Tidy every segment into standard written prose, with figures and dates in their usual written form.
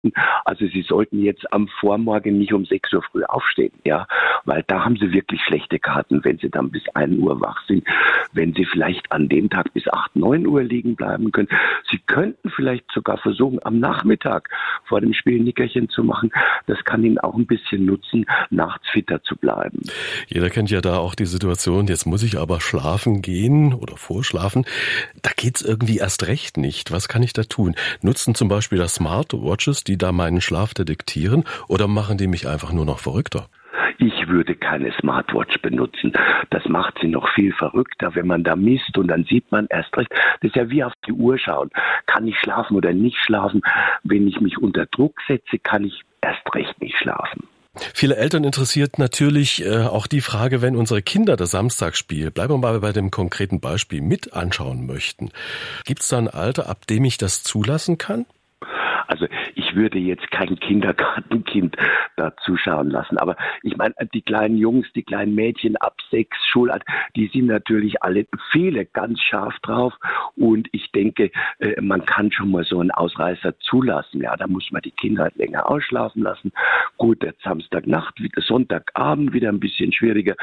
Also Sie sollten jetzt am Vormorgen nicht um 6 Uhr früh aufstehen, ja, weil da haben Sie wirklich schlechte Karten, wenn Sie dann bis 1 Uhr wach sind, wenn Sie vielleicht an dem Tag bis 8, 9 Uhr liegen bleiben können. Sie könnten vielleicht sogar versuchen, am Nachmittag vor dem Spiel ein Nickerchen zu machen. Das kann Ihnen auch ein bisschen nutzen, nachts fitter zu bleiben. Jeder kennt ja da auch die Situation, jetzt muss ich aber schlafen gehen oder vorschlafen. Da geht's irgendwie erst recht nicht. Was kann ich da tun? Nutzen zum Beispiel das Smartwatches, die da meinen Schlaf detektieren, oder machen die mich einfach nur noch verrückter? Ich würde keine Smartwatch benutzen. Das macht sie noch viel verrückter, wenn man da misst und dann sieht man erst recht. Das ist ja wie auf die Uhr schauen. Kann ich schlafen oder nicht schlafen? Wenn ich mich unter Druck setze, kann ich erst recht nicht schlafen. Viele Eltern interessiert natürlich auch die Frage, wenn unsere Kinder das Samstagsspiel, bleiben wir mal bei dem konkreten Beispiel, mit anschauen möchten. Gibt es da ein Alter, ab dem ich das zulassen kann? Also ich würde jetzt kein Kindergartenkind da zuschauen lassen. Aber ich meine, die kleinen Jungs, die kleinen Mädchen ab 6 Schulalt, die sind natürlich viele ganz scharf drauf. Und ich denke, man kann schon mal so einen Ausreißer zulassen. Ja, da muss man die Kinder halt länger ausschlafen lassen. Gut, jetzt Samstagnacht, Sonntagabend wieder ein bisschen schwieriger,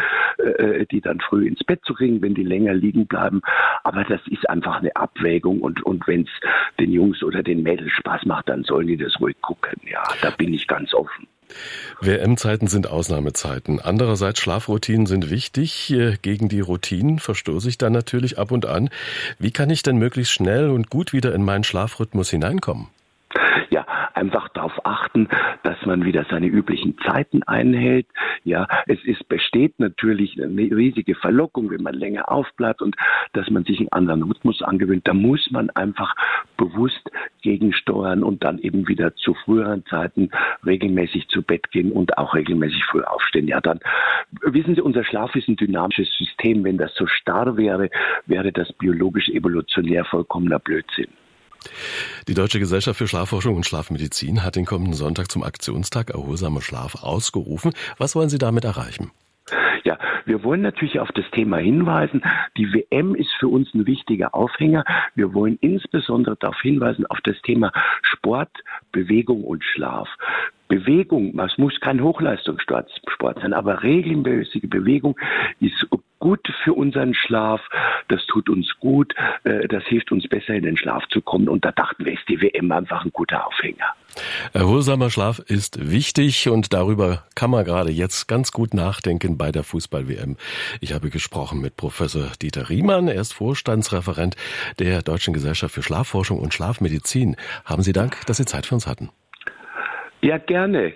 die dann früh ins Bett zu kriegen, wenn die länger liegen bleiben. Aber das ist einfach eine Abwägung. Und wenn es den Jungs oder den Mädels Spaß macht, dann sollen die das ruhig gucken. Ja, da bin ich ganz offen. WM-Zeiten sind Ausnahmezeiten. Andererseits, Schlafroutinen sind wichtig. Gegen die Routinen verstoße ich dann natürlich ab und an. Wie kann ich denn möglichst schnell und gut wieder in meinen Schlafrhythmus hineinkommen? Ja, einfach darauf achten, dass man wieder seine üblichen Zeiten einhält. Ja, besteht natürlich eine riesige Verlockung, wenn man länger aufbleibt und dass man sich einen anderen Rhythmus angewöhnt. Da muss man einfach bewusst gegensteuern und dann eben wieder zu früheren Zeiten regelmäßig zu Bett gehen und auch regelmäßig früh aufstehen. Ja, dann wissen Sie, unser Schlaf ist ein dynamisches System. Wenn das so starr wäre, wäre das biologisch evolutionär vollkommener Blödsinn. Die Deutsche Gesellschaft für Schlafforschung und Schlafmedizin hat den kommenden Sonntag zum Aktionstag Erholsamer Schlaf ausgerufen. Was wollen Sie damit erreichen? Ja, wir wollen natürlich auf das Thema hinweisen. Die WM ist für uns ein wichtiger Aufhänger. Wir wollen insbesondere darauf hinweisen, auf das Thema Sport, Bewegung und Schlaf. Bewegung, es muss kein Hochleistungssport sein, aber regelmäßige Bewegung ist gut für unseren Schlaf, das tut uns gut, das hilft uns besser in den Schlaf zu kommen und da dachten wir, ist die WM einfach ein guter Aufhänger. Erholsamer Schlaf ist wichtig und darüber kann man gerade jetzt ganz gut nachdenken bei der Fußball-WM. Ich habe gesprochen mit Professor Dieter Riemann, er ist Vorstandsreferent der Deutschen Gesellschaft für Schlafforschung und Schlafmedizin. Haben Sie Dank, dass Sie Zeit für uns hatten. Ja, gerne.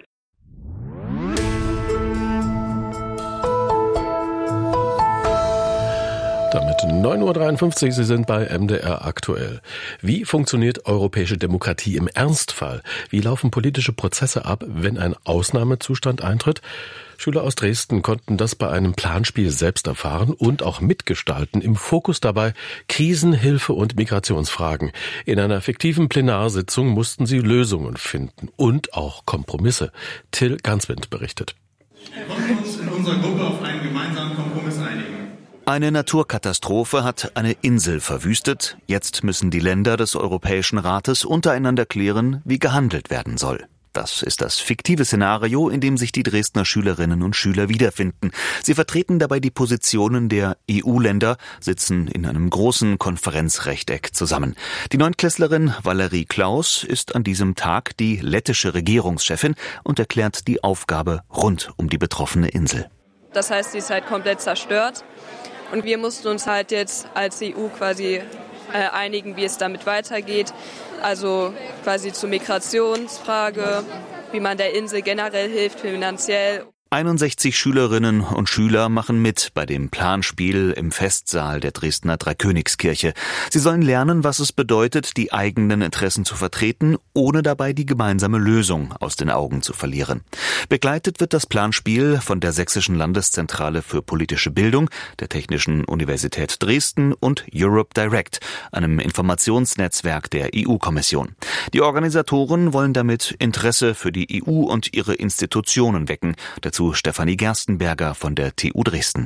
Damit 9.53 Uhr, Sie sind bei MDR aktuell. Wie funktioniert europäische Demokratie im Ernstfall? Wie laufen politische Prozesse ab, wenn ein Ausnahmezustand eintritt? Schüler aus Dresden konnten das bei einem Planspiel selbst erfahren und auch mitgestalten. Im Fokus dabei Krisenhilfe und Migrationsfragen. In einer fiktiven Plenarsitzung mussten sie Lösungen finden und auch Kompromisse. Till Ganswind berichtet. Wir konnten uns in unserer Gruppe auf einen gemeinsamen Kompromiss einigen. Eine Naturkatastrophe hat eine Insel verwüstet. Jetzt müssen die Länder des Europäischen Rates untereinander klären, wie gehandelt werden soll. Das ist das fiktive Szenario, in dem sich die Dresdner Schülerinnen und Schüler wiederfinden. Sie vertreten dabei die Positionen der EU-Länder, sitzen in einem großen Konferenzrechteck zusammen. Die Neunklässlerin Valerie Klaus ist an diesem Tag die lettische Regierungschefin und erklärt die Aufgabe rund um die betroffene Insel. Das heißt, sie ist halt komplett zerstört. Und wir mussten uns halt jetzt als EU quasi einigen, wie es damit weitergeht. Also quasi zur Migrationsfrage, wie man der Insel generell hilft, finanziell. 61 Schülerinnen und Schüler machen mit bei dem Planspiel im Festsaal der Dresdner Dreikönigskirche. Sie sollen lernen, was es bedeutet, die eigenen Interessen zu vertreten, ohne dabei die gemeinsame Lösung aus den Augen zu verlieren. Begleitet wird das Planspiel von der Sächsischen Landeszentrale für politische Bildung, der Technischen Universität Dresden und Europe Direct, einem Informationsnetzwerk der EU-Kommission. Die Organisatoren wollen damit Interesse für die EU und ihre Institutionen wecken. Dazu Stefanie Gerstenberger von der TU Dresden.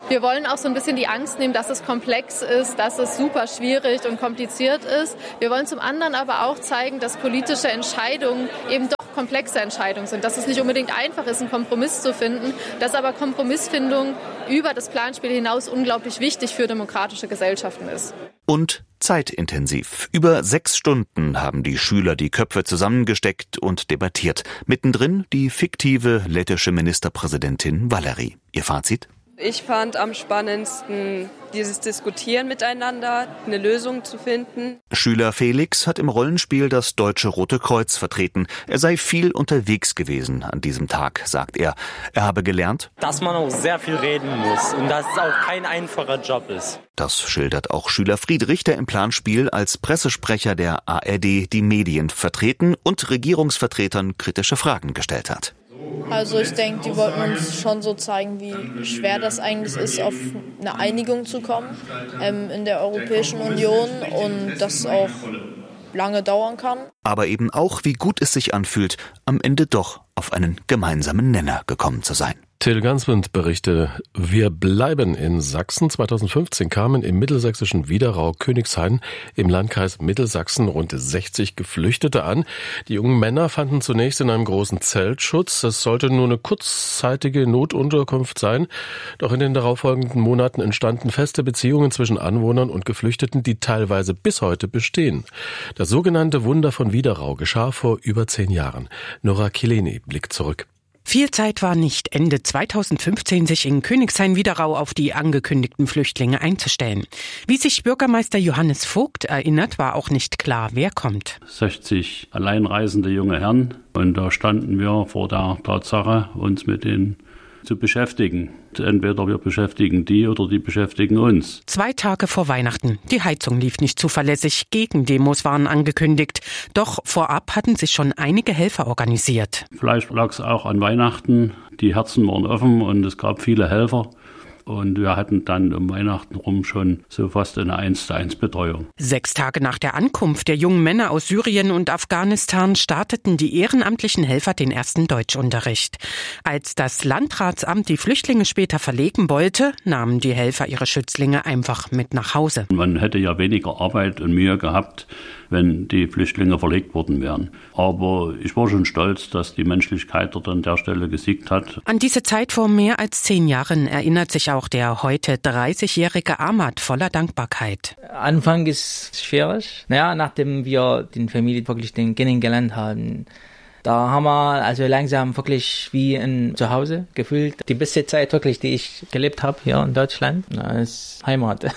Wir wollen auch so ein bisschen die Angst nehmen, dass es komplex ist, dass es super schwierig und kompliziert ist. Wir wollen zum anderen aber auch zeigen, dass politische Entscheidungen eben doch komplexe Entscheidungen sind, dass es nicht unbedingt einfach ist, einen Kompromiss zu finden, dass aber Kompromissfindung über das Planspiel hinaus unglaublich wichtig für demokratische Gesellschaften ist. Und zeitintensiv. Über 6 Stunden haben die Schüler die Köpfe zusammengesteckt und debattiert. Mittendrin die fiktive lettische Ministerpräsidentin Valeri. Ihr Fazit? Ich fand am spannendsten dieses Diskutieren miteinander, eine Lösung zu finden. Schüler Felix hat im Rollenspiel das Deutsche Rote Kreuz vertreten. Er sei viel unterwegs gewesen an diesem Tag, sagt er. Er habe gelernt, dass man auch sehr viel reden muss und dass es auch kein einfacher Job ist. Das schildert auch Schüler Friedrich, der im Planspiel als Pressesprecher der ARD die Medien vertreten und Regierungsvertretern kritische Fragen gestellt hat. Also ich denke, die wollten uns schon so zeigen, wie schwer das eigentlich ist, auf eine Einigung zu kommen in der Europäischen Union und dass es auch lange dauern kann. Aber eben auch, wie gut es sich anfühlt, am Ende doch auf einen gemeinsamen Nenner gekommen zu sein. Till Ganswind berichte, wir bleiben in Sachsen. 2015 kamen im mittelsächsischen Widerau-Königshain im Landkreis Mittelsachsen rund 60 Geflüchtete an. Die jungen Männer fanden zunächst in einem großen Zelt Schutz. Es sollte nur eine kurzzeitige Notunterkunft sein. Doch in den darauffolgenden Monaten entstanden feste Beziehungen zwischen Anwohnern und Geflüchteten, die teilweise bis heute bestehen. Das sogenannte Wunder von Widerau geschah vor über 10 Jahren. Nora Kileni blickt zurück. Viel Zeit war nicht, Ende 2015 sich in Königshain-Widerau auf die angekündigten Flüchtlinge einzustellen. Wie sich Bürgermeister Johannes Vogt erinnert, war auch nicht klar, wer kommt. 60 alleinreisende junge Herren und da standen wir vor der Tatsache, uns mit denen zu beschäftigen. Entweder wir beschäftigen die oder die beschäftigen uns. 2 Tage vor Weihnachten. Die Heizung lief nicht zuverlässig. Gegendemos waren angekündigt. Doch vorab hatten sich schon einige Helfer organisiert. Vielleicht lag es auch an Weihnachten. Die Herzen waren offen und es gab viele Helfer. Und wir hatten dann um Weihnachten rum schon so fast eine 1:1 Betreuung. 6 Tage nach der Ankunft der jungen Männer aus Syrien und Afghanistan starteten die ehrenamtlichen Helfer den ersten Deutschunterricht. Als das Landratsamt die Flüchtlinge später verlegen wollte, nahmen die Helfer ihre Schützlinge einfach mit nach Hause. Man hätte ja weniger Arbeit und Mühe gehabt, wenn die Flüchtlinge verlegt worden wären. Aber ich war schon stolz, dass die Menschlichkeit dort an der Stelle gesiegt hat. An diese Zeit vor mehr als 10 Jahren erinnert sich auch der heute 30-jährige Ahmad voller Dankbarkeit. Anfang ist schwierig. Nachdem wir den Familie wirklich kennengelernt haben, da haben wir also langsam wirklich wie ein Zuhause gefühlt. Die beste Zeit wirklich, die ich gelebt habe hier in Deutschland, ist Heimat.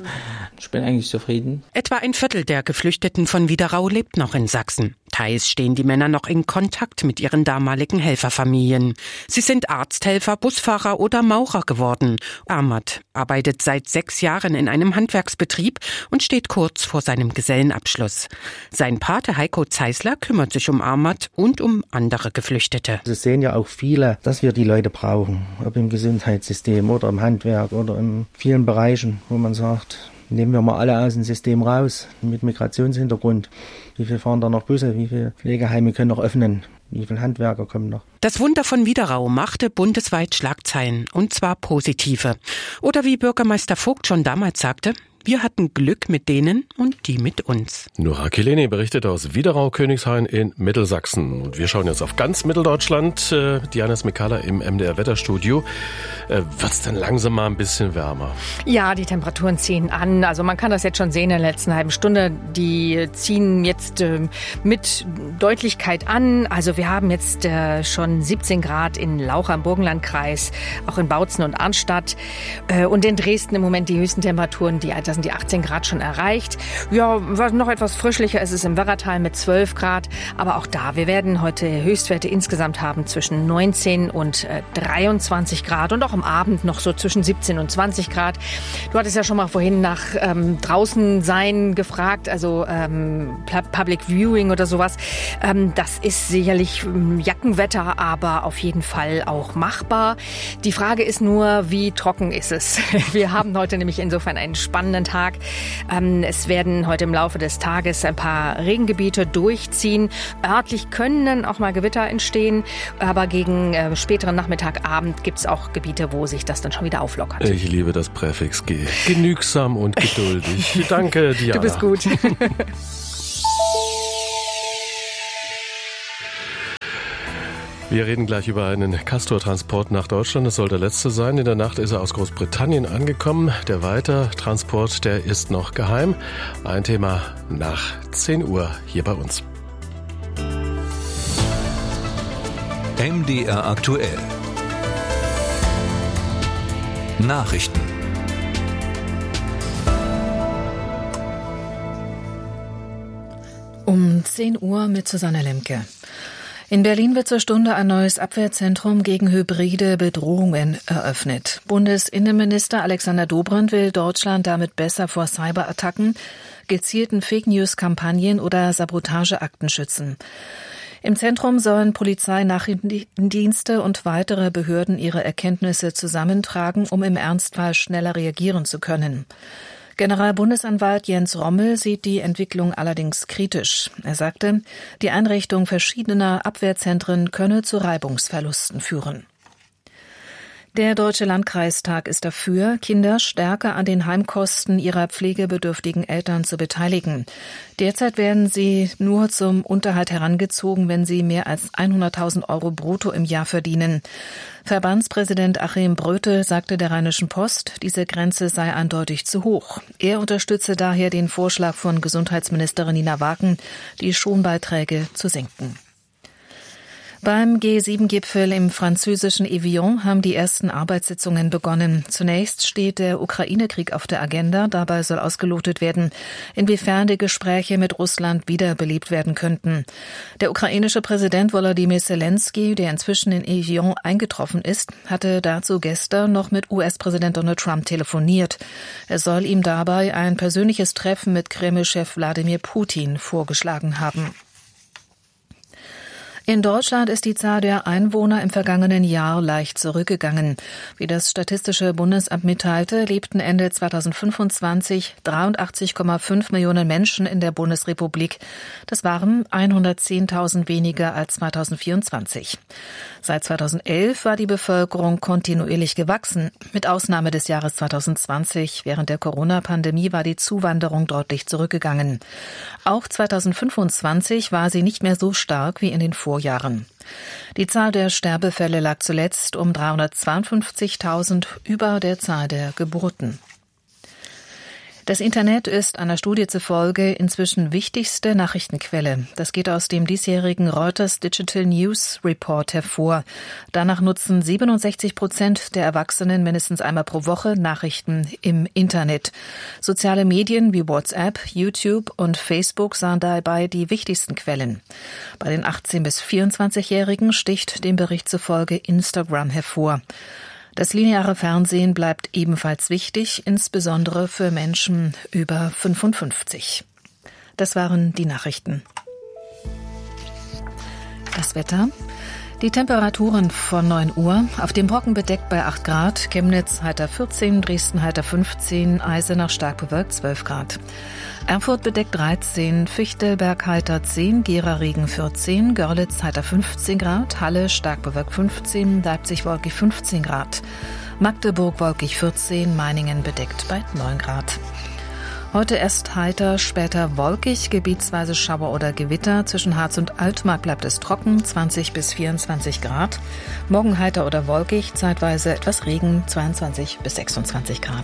Ich bin eigentlich zufrieden. Etwa ein Viertel der Geflüchteten von Widerau lebt noch in Sachsen. Teils stehen die Männer noch in Kontakt mit ihren damaligen Helferfamilien. Sie sind Arzthelfer, Busfahrer oder Maurer geworden. Ahmad arbeitet seit 6 Jahren in einem Handwerksbetrieb und steht kurz vor seinem Gesellenabschluss. Sein Pate Heiko Zeisler kümmert sich um Ahmad und um andere Geflüchtete. Es sehen ja auch viele, dass wir die Leute brauchen, ob im Gesundheitssystem oder im Handwerk oder in vielen Bereichen, wo man sagt, nehmen wir mal alle aus dem System raus mit Migrationshintergrund. Wie viel fahren da noch Busse? Wie viele Pflegeheime können noch öffnen? Wie viele Handwerker kommen noch? Das Wunder von Widerau machte bundesweit Schlagzeilen, und zwar positive. Oder wie Bürgermeister Vogt schon damals sagte, wir hatten Glück mit denen und die mit uns. Nora Kileni berichtet aus Widerau-Königshain in Mittelsachsen. Und wir schauen jetzt auf ganz Mitteldeutschland. Diana Smikala im MDR-Wetterstudio. Wird's denn langsam mal ein bisschen wärmer? Ja, die Temperaturen ziehen an. Also man kann das jetzt schon sehen in der letzten halben Stunde. Die ziehen jetzt mit Deutlichkeit an. Also wir haben jetzt schon 17 Grad in Laucha im Burgenlandkreis, auch in Bautzen und Arnstadt. Und in Dresden im Moment die höchsten Temperaturen, da sind die 18 Grad schon erreicht. Ja, was noch etwas frischlicher ist es im Werratal mit 12 Grad. Aber auch da, wir werden heute Höchstwerte insgesamt haben zwischen 19 und 23 Grad und auch am Abend noch so zwischen 17 und 20 Grad. Du hattest ja schon mal vorhin nach draußen sein gefragt, also Public Viewing oder sowas. Das ist sicherlich Jackenwetter, aber auf jeden Fall auch machbar. Die Frage ist nur, wie trocken ist es? Wir haben heute nämlich insofern einen spannenden Tag. Es werden heute im Laufe des Tages ein paar Regengebiete durchziehen. Örtlich können dann auch mal Gewitter entstehen, aber gegen späteren Nachmittag, Abend gibt es auch Gebiete, wo sich das dann schon wieder auflockert. Ich liebe das Präfix G. Genügsam und geduldig. Danke, Diana. Du bist gut. Wir reden gleich über einen Castor-Transport nach Deutschland. Das soll der letzte sein. In der Nacht ist er aus Großbritannien angekommen. Der Weitertransport, der ist noch geheim. Ein Thema nach 10 Uhr hier bei uns. MDR aktuell. Nachrichten. Um 10 Uhr mit Susanne Lemke. In Berlin wird zur Stunde ein neues Abwehrzentrum gegen hybride Bedrohungen eröffnet. Bundesinnenminister Alexander Dobrindt will Deutschland damit besser vor Cyberattacken, gezielten Fake-News-Kampagnen oder Sabotageakten schützen. Im Zentrum sollen Polizei, Nachrichtendienste und weitere Behörden ihre Erkenntnisse zusammentragen, um im Ernstfall schneller reagieren zu können. Generalbundesanwalt Jens Rommel sieht die Entwicklung allerdings kritisch. Er sagte, die Einrichtung verschiedener Abwehrzentren könne zu Reibungsverlusten führen. Der Deutsche Landkreistag ist dafür, Kinder stärker an den Heimkosten ihrer pflegebedürftigen Eltern zu beteiligen. Derzeit werden sie nur zum Unterhalt herangezogen, wenn sie mehr als 100.000 € brutto im Jahr verdienen. Verbandspräsident Achim Bröte sagte der Rheinischen Post, diese Grenze sei eindeutig zu hoch. Er unterstütze daher den Vorschlag von Gesundheitsministerin Nina Wagen, die Schonbeiträge zu senken. Beim G7-Gipfel im französischen Evian haben die ersten Arbeitssitzungen begonnen. Zunächst steht der Ukraine-Krieg auf der Agenda. Dabei soll ausgelotet werden, inwiefern die Gespräche mit Russland wiederbelebt werden könnten. Der ukrainische Präsident Volodymyr Zelensky, der inzwischen in Evian eingetroffen ist, hatte dazu gestern noch mit US-Präsident Donald Trump telefoniert. Er soll ihm dabei ein persönliches Treffen mit Kreml-Chef Wladimir Putin vorgeschlagen haben. In Deutschland ist die Zahl der Einwohner im vergangenen Jahr leicht zurückgegangen. Wie das Statistische Bundesamt mitteilte, lebten Ende 2025 83,5 Millionen Menschen in der Bundesrepublik. Das waren 110.000 weniger als 2024. Seit 2011 war die Bevölkerung kontinuierlich gewachsen. Mit Ausnahme des Jahres 2020, während der Corona-Pandemie, war die Zuwanderung deutlich zurückgegangen. Auch 2025 war sie nicht mehr so stark wie in den Vorjahren. Die Zahl der Sterbefälle lag zuletzt um 352.000 über der Zahl der Geburten. Das Internet ist einer Studie zufolge inzwischen wichtigste Nachrichtenquelle. Das geht aus dem diesjährigen Reuters Digital News Report hervor. Danach nutzen 67% der Erwachsenen mindestens einmal pro Woche Nachrichten im Internet. Soziale Medien wie WhatsApp, YouTube und Facebook sahen dabei die wichtigsten Quellen. Bei den 18- bis 24-Jährigen sticht dem Bericht zufolge Instagram hervor. Das lineare Fernsehen bleibt ebenfalls wichtig, insbesondere für Menschen über 55. Das waren die Nachrichten. Das Wetter. Die Temperaturen von 9 Uhr. Auf dem Brocken bedeckt bei 8 Grad, Chemnitz heiter 14, Dresden heiter 15, Eisenach stark bewölkt 12 Grad. Erfurt bedeckt 13, Fichtelberg heiter 10, Gera Regen 14, Görlitz heiter 15 Grad, Halle stark bewölkt 15, Leipzig wolkig 15 Grad. Magdeburg wolkig 14, Meiningen bedeckt bei 9 Grad. Heute erst heiter, später wolkig, gebietsweise Schauer oder Gewitter. Zwischen Harz und Altmark bleibt es trocken, 20 bis 24 Grad. Morgen heiter oder wolkig, zeitweise etwas Regen, 22 bis 26 Grad.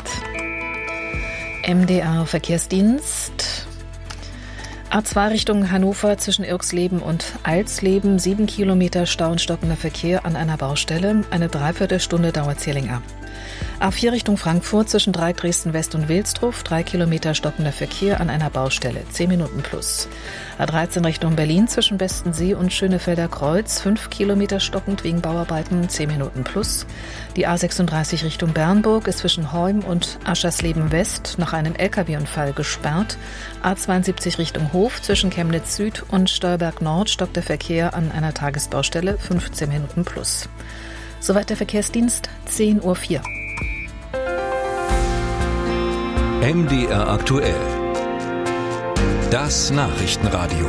MDR Verkehrsdienst. A2 Richtung Hannover zwischen Irxleben und Alsleben, 7 Kilometer Stau und stockender Verkehr an einer Baustelle. Eine Dreiviertelstunde dauert sie länger. A4 Richtung Frankfurt zwischen Dreieck Dresden-West und Wilsdruff, 3 Kilometer stockender Verkehr an einer Baustelle, 10 Minuten plus. A13 Richtung Berlin zwischen Bestensee und Schönefelder Kreuz, 5 Kilometer stockend wegen Bauarbeiten, 10 Minuten plus. Die A36 Richtung Bernburg ist zwischen Heum und Aschersleben West nach einem Lkw-Unfall gesperrt. A72 Richtung Hof zwischen Chemnitz Süd und Stolberg Nord stockt der Verkehr an einer Tagesbaustelle, 15 Minuten plus. Soweit der Verkehrsdienst, 10:04 Uhr. MDR aktuell. Das Nachrichtenradio.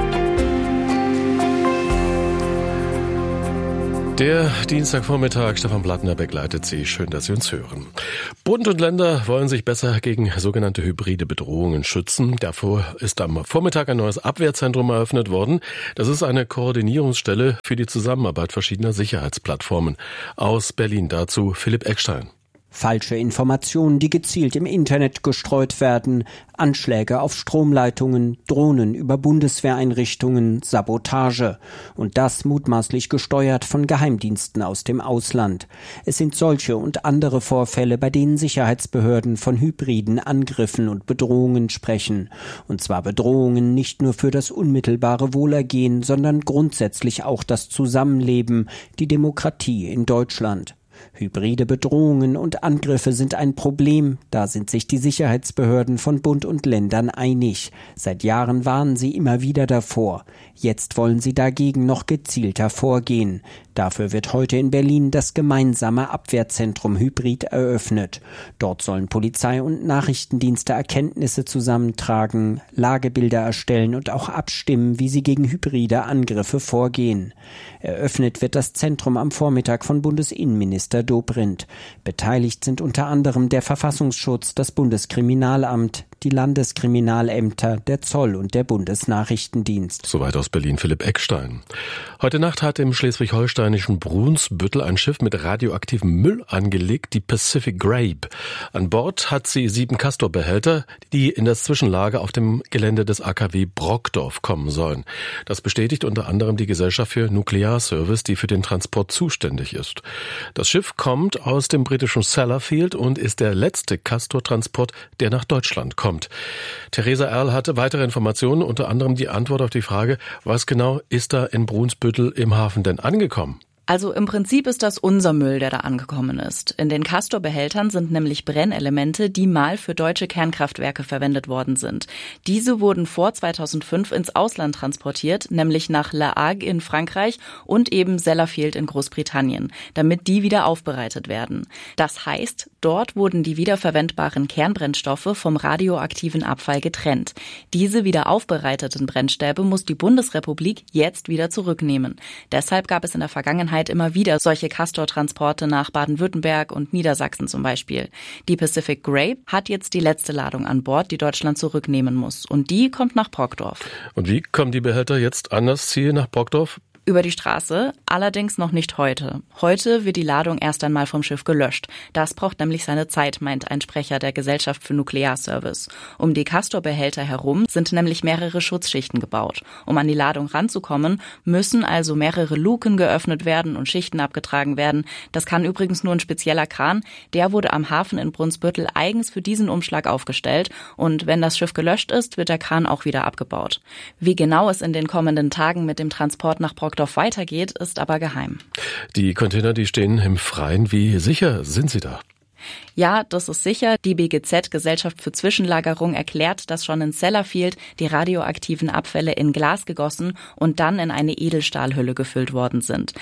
Der Dienstagvormittag, Stefan Plattner begleitet Sie. Schön, dass Sie uns hören. Bund und Länder wollen sich besser gegen sogenannte hybride Bedrohungen schützen. Davor ist am Vormittag ein neues Abwehrzentrum eröffnet worden. Das ist eine Koordinierungsstelle für die Zusammenarbeit verschiedener Sicherheitsplattformen. Aus Berlin dazu Philipp Eckstein. Falsche Informationen, die gezielt im Internet gestreut werden, Anschläge auf Stromleitungen, Drohnen über Bundeswehreinrichtungen, Sabotage. Und das mutmaßlich gesteuert von Geheimdiensten aus dem Ausland. Es sind solche und andere Vorfälle, bei denen Sicherheitsbehörden von hybriden Angriffen und Bedrohungen sprechen. Und zwar Bedrohungen nicht nur für das unmittelbare Wohlergehen, sondern grundsätzlich auch das Zusammenleben, die Demokratie in Deutschland. Hybride Bedrohungen und Angriffe sind ein Problem, da sind sich die Sicherheitsbehörden von Bund und Ländern einig. Seit Jahren warnen sie immer wieder davor. Jetzt wollen sie dagegen noch gezielter vorgehen. Dafür wird heute in Berlin das gemeinsame Abwehrzentrum Hybrid eröffnet. Dort sollen Polizei und Nachrichtendienste Erkenntnisse zusammentragen, Lagebilder erstellen und auch abstimmen, wie sie gegen hybride Angriffe vorgehen. Eröffnet wird das Zentrum am Vormittag von Bundesinnenminister Dobrindt. Beteiligt sind unter anderem der Verfassungsschutz, das Bundeskriminalamt, die Landeskriminalämter, der Zoll und der Bundesnachrichtendienst. Soweit aus Berlin Philipp Eckstein. Heute Nacht hat im schleswig-holsteinischen Brunsbüttel ein Schiff mit radioaktivem Müll angelegt, die Pacific Grape. An Bord hat sie 7 Castor-Behälter, die in das Zwischenlager auf dem Gelände des AKW Brockdorf kommen sollen. Das bestätigt unter anderem die Gesellschaft für Nuklearservice, die für den Transport zuständig ist. Das Schiff kommt aus dem britischen Sellafield und ist der letzte Castor-Transport, der nach Deutschland kommt. Theresa Erl hatte weitere Informationen, unter anderem die Antwort auf die Frage, was genau ist da in Brunsbüttel im Hafen denn angekommen? Also im Prinzip ist das unser Müll, der da angekommen ist. In den Castor-Behältern sind nämlich Brennelemente, die mal für deutsche Kernkraftwerke verwendet worden sind. Diese wurden vor 2005 ins Ausland transportiert, nämlich nach La Hague in Frankreich und eben Sellafield in Großbritannien, damit die wieder aufbereitet werden. Das heißt, dort wurden die wiederverwendbaren Kernbrennstoffe vom radioaktiven Abfall getrennt. Diese wieder aufbereiteten Brennstäbe muss die Bundesrepublik jetzt wieder zurücknehmen. Deshalb gab es in der Vergangenheit immer wieder solche Castor-Transporte nach Baden-Württemberg und Niedersachsen zum Beispiel. Die Pacific Grape hat jetzt die letzte Ladung an Bord, die Deutschland zurücknehmen muss. Und die kommt nach Brockdorf. Und wie kommen die Behälter jetzt an das Ziel nach Brockdorf? Über die Straße, allerdings noch nicht heute. Heute wird die Ladung erst einmal vom Schiff gelöscht. Das braucht nämlich seine Zeit, meint ein Sprecher der Gesellschaft für Nuklearservice. Um die Castor-Behälter herum sind nämlich mehrere Schutzschichten gebaut. Um an die Ladung ranzukommen, müssen also mehrere Luken geöffnet werden und Schichten abgetragen werden. Das kann übrigens nur ein spezieller Kran. Der wurde am Hafen in Brunsbüttel eigens für diesen Umschlag aufgestellt. Und wenn das Schiff gelöscht ist, wird der Kran auch wieder abgebaut. Wie genau es in den kommenden Tagen mit dem Transport nach Brockdorf weitergeht, ist aber geheim. Die Container, die stehen im Freien. Wie sicher sind sie da? Ja, das ist sicher. Die BGZ, Gesellschaft für Zwischenlagerung, erklärt, dass schon in Sellafield die radioaktiven Abfälle in Glas gegossen und dann in eine Edelstahlhülle gefüllt worden sind.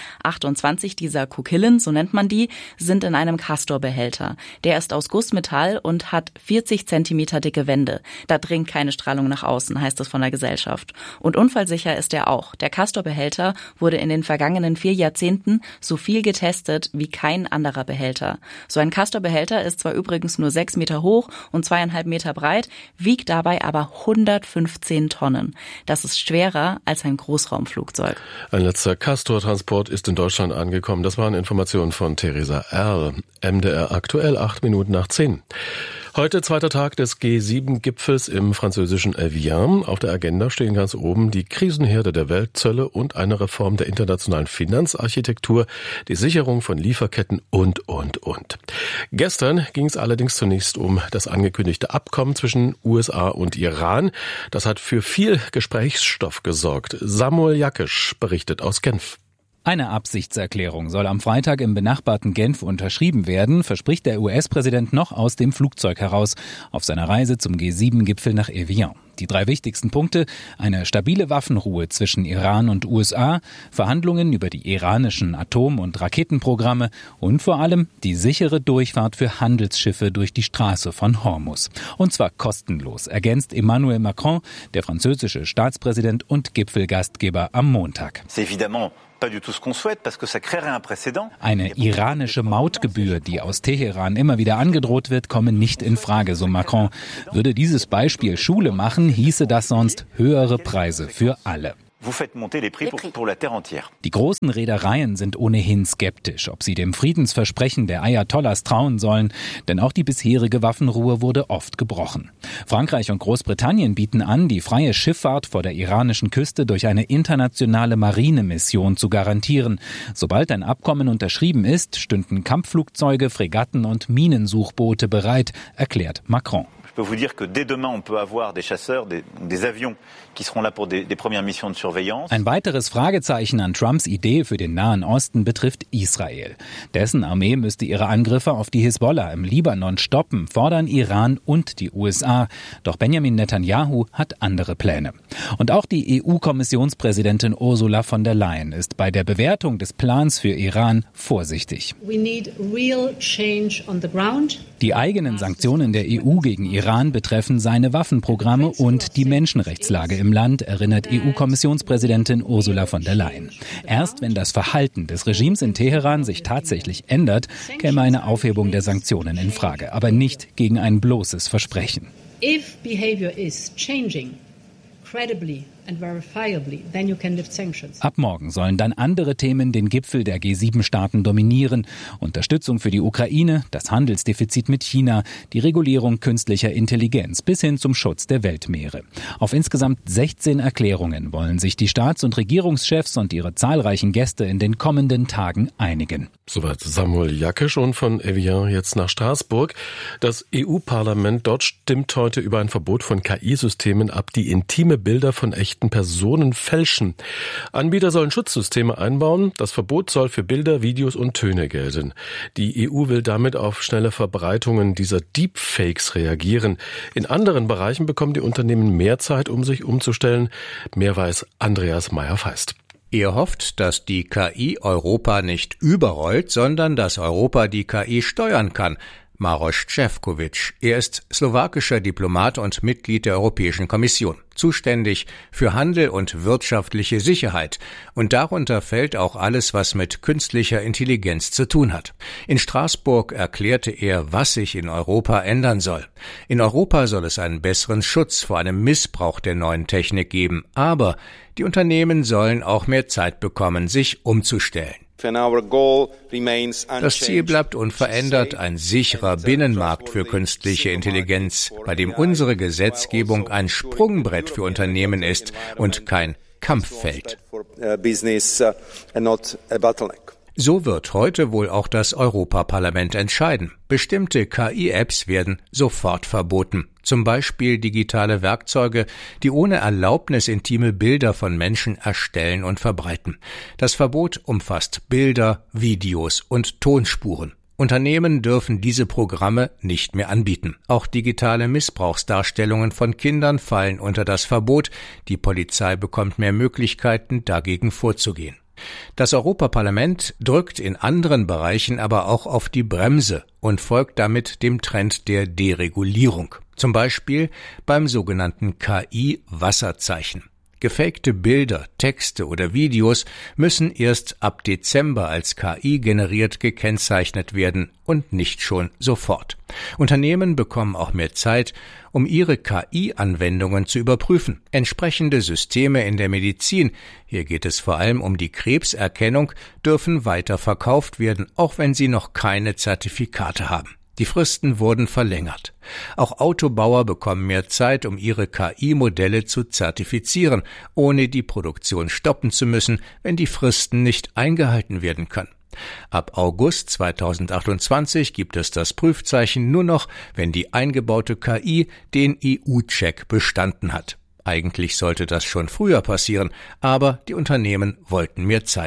28 dieser Kokillen, so nennt man die, sind in einem Castor-Behälter. Der ist aus Gussmetall und hat 40 Zentimeter dicke Wände. Da dringt keine Strahlung nach außen, heißt es von der Gesellschaft. Und unfallsicher ist er auch. Der Castor-Behälter wurde in den vergangenen 4 Jahrzehnten so viel getestet wie kein anderer Behälter. So ein Castor-Behälter ist zwar übrigens nur 6 Meter hoch und 2,5 Meter breit, wiegt dabei aber 115 Tonnen. Das ist schwerer als ein Großraumflugzeug. Ein letzter Castor-Transport ist in Deutschland angekommen. Das waren Informationen von Theresa Erl. MDR aktuell 8 Minuten nach 10. Heute zweiter Tag des G7-Gipfels im französischen Evian. Auf der Agenda stehen ganz oben die Krisenherde der Weltzölle und eine Reform der internationalen Finanzarchitektur, die Sicherung von Lieferketten und. Gestern ging es allerdings zunächst um das angekündigte Abkommen zwischen USA und Iran. Das hat für viel Gesprächsstoff gesorgt. Samuel Jakisch berichtet aus Genf. Eine Absichtserklärung soll am Freitag im benachbarten Genf unterschrieben werden, verspricht der US-Präsident noch aus dem Flugzeug heraus auf seiner Reise zum G7-Gipfel nach Evian. Die 3 wichtigsten Punkte: eine stabile Waffenruhe zwischen Iran und USA, Verhandlungen über die iranischen Atom- und Raketenprogramme und vor allem die sichere Durchfahrt für Handelsschiffe durch die Straße von Hormuz. Und zwar kostenlos, ergänzt Emmanuel Macron, der französische Staatspräsident und Gipfelgastgeber, am Montag. Eine iranische Mautgebühr, die aus Teheran immer wieder angedroht wird, komme nicht in Frage, so Macron. Würde dieses Beispiel Schule machen, hieße das sonst höhere Preise für alle. Die großen Reedereien sind ohnehin skeptisch, ob sie dem Friedensversprechen der Ayatollahs trauen sollen, denn auch die bisherige Waffenruhe wurde oft gebrochen. Frankreich und Großbritannien bieten an, die freie Schifffahrt vor der iranischen Küste durch eine internationale Marinemission zu garantieren. Sobald ein Abkommen unterschrieben ist, stünden Kampfflugzeuge, Fregatten und Minensuchboote bereit, erklärt Macron. Je peux vous dire que dès demain, on peut avoir des chasseurs, des avions qui seront là pour des premières missions de surveillance. Ein weiteres Fragezeichen an Trumps Idee für den Nahen Osten betrifft Israel. Dessen Armee müsste ihre Angriffe auf die Hisbollah im Libanon stoppen, fordern Iran und die USA. Doch Benjamin Netanyahu hat andere Pläne. Und auch die EU-Kommissionspräsidentin Ursula von der Leyen ist bei der Bewertung des Plans für Iran vorsichtig. We need real change on the ground. Die eigenen Sanktionen der EU gegen Iran betreffen seine Waffenprogramme und die Menschenrechtslage im Land, erinnert EU-Kommissionspräsidentin Ursula von der Leyen. Erst wenn das Verhalten des Regimes in Teheran sich tatsächlich ändert, käme eine Aufhebung der Sanktionen in Frage, aber nicht gegen ein bloßes Versprechen. If behavior is changing credibly and verifiably, then you can lift sanctions. Ab morgen sollen dann andere Themen den Gipfel der G7-Staaten dominieren. Unterstützung für die Ukraine, das Handelsdefizit mit China, die Regulierung künstlicher Intelligenz bis hin zum Schutz der Weltmeere. Auf insgesamt 16 Erklärungen wollen sich die Staats- und Regierungschefs und ihre zahlreichen Gäste in den kommenden Tagen einigen. Soweit Samuel Jackisch und von Evian jetzt nach Straßburg. Das EU-Parlament dort stimmt heute über ein Verbot von KI-Systemen ab, die intime Bilder von echten Personen fälschen. Anbieter sollen Schutzsysteme einbauen. Das Verbot soll für Bilder, Videos und Töne gelten. Die EU will damit auf schnelle Verbreitungen dieser Deepfakes reagieren. In anderen Bereichen bekommen die Unternehmen mehr Zeit, um sich umzustellen. Mehr weiß Andreas Meyer-Feist. Er hofft, dass die KI Europa nicht überrollt, sondern dass Europa die KI steuern kann. Maroš Šefčovič. Er ist slowakischer Diplomat und Mitglied der Europäischen Kommission, zuständig für Handel und wirtschaftliche Sicherheit. Und darunter fällt auch alles, was mit künstlicher Intelligenz zu tun hat. In Straßburg erklärte er, was sich in Europa ändern soll. In Europa soll es einen besseren Schutz vor einem Missbrauch der neuen Technik geben. Aber die Unternehmen sollen auch mehr Zeit bekommen, sich umzustellen. Das Ziel bleibt unverändert, ein sicherer Binnenmarkt für künstliche Intelligenz, bei dem unsere Gesetzgebung ein Sprungbrett für Unternehmen ist und kein Kampffeld. So wird heute wohl auch das Europaparlament entscheiden. Bestimmte KI-Apps werden sofort verboten. Zum Beispiel digitale Werkzeuge, die ohne Erlaubnis intime Bilder von Menschen erstellen und verbreiten. Das Verbot umfasst Bilder, Videos und Tonspuren. Unternehmen dürfen diese Programme nicht mehr anbieten. Auch digitale Missbrauchsdarstellungen von Kindern fallen unter das Verbot. Die Polizei bekommt mehr Möglichkeiten, dagegen vorzugehen. Das Europaparlament drückt in anderen Bereichen aber auch auf die Bremse und folgt damit dem Trend der Deregulierung. Zum Beispiel beim sogenannten KI-Wasserzeichen. Gefakte Bilder, Texte oder Videos müssen erst ab Dezember als KI generiert gekennzeichnet werden und nicht schon sofort. Unternehmen bekommen auch mehr Zeit, um ihre KI-Anwendungen zu überprüfen. Entsprechende Systeme in der Medizin, hier geht es vor allem um die Krebserkennung, dürfen weiter verkauft werden, auch wenn sie noch keine Zertifikate haben. Die Fristen wurden verlängert. Auch Autobauer bekommen mehr Zeit, um ihre KI-Modelle zu zertifizieren, ohne die Produktion stoppen zu müssen, wenn die Fristen nicht eingehalten werden können. Ab August 2028 gibt es das Prüfzeichen nur noch, wenn die eingebaute KI den EU-Check bestanden hat. Eigentlich sollte das schon früher passieren, aber die Unternehmen wollten mehr Zeit.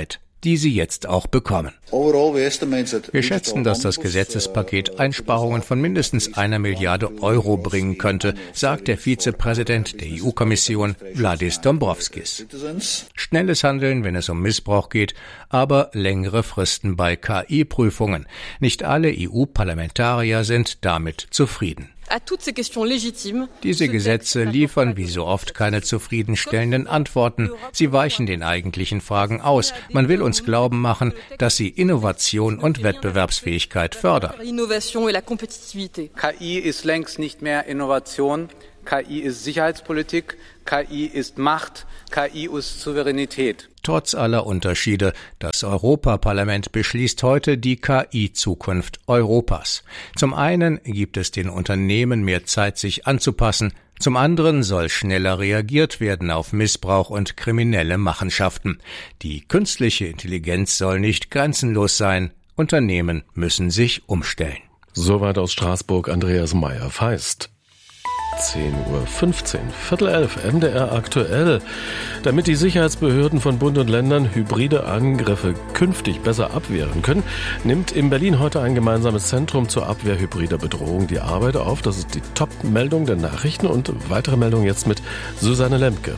die sie jetzt auch bekommen. Wir schätzen, dass das Gesetzespaket Einsparungen von mindestens 1 Milliarde Euro bringen könnte, sagt der Vizepräsident der EU-Kommission Valdis Dombrovskis. Schnelles Handeln, wenn es um Missbrauch geht, aber längere Fristen bei KI-Prüfungen. Nicht alle EU-Parlamentarier sind damit zufrieden. Diese Gesetze liefern wie so oft keine zufriedenstellenden Antworten. Sie weichen den eigentlichen Fragen aus. Man will uns glauben machen, dass sie Innovation und Wettbewerbsfähigkeit fördern. KI ist längst nicht mehr Innovation. KI ist Sicherheitspolitik. KI ist Macht. KI ist Souveränität. Trotz aller Unterschiede, das Europaparlament beschließt heute die KI-Zukunft Europas. Zum einen gibt es den Unternehmen mehr Zeit, sich anzupassen, zum anderen soll schneller reagiert werden auf Missbrauch und kriminelle Machenschaften. Die künstliche Intelligenz soll nicht grenzenlos sein, Unternehmen müssen sich umstellen. Soweit aus Straßburg Andreas Meyer-Feist. 10:15 Uhr, 10:45, MDR aktuell. Damit die Sicherheitsbehörden von Bund und Ländern hybride Angriffe künftig besser abwehren können, nimmt in Berlin heute ein gemeinsames Zentrum zur Abwehr hybrider Bedrohung die Arbeit auf. Das ist die Top-Meldung der Nachrichten und weitere Meldungen jetzt mit Susanne Lemke.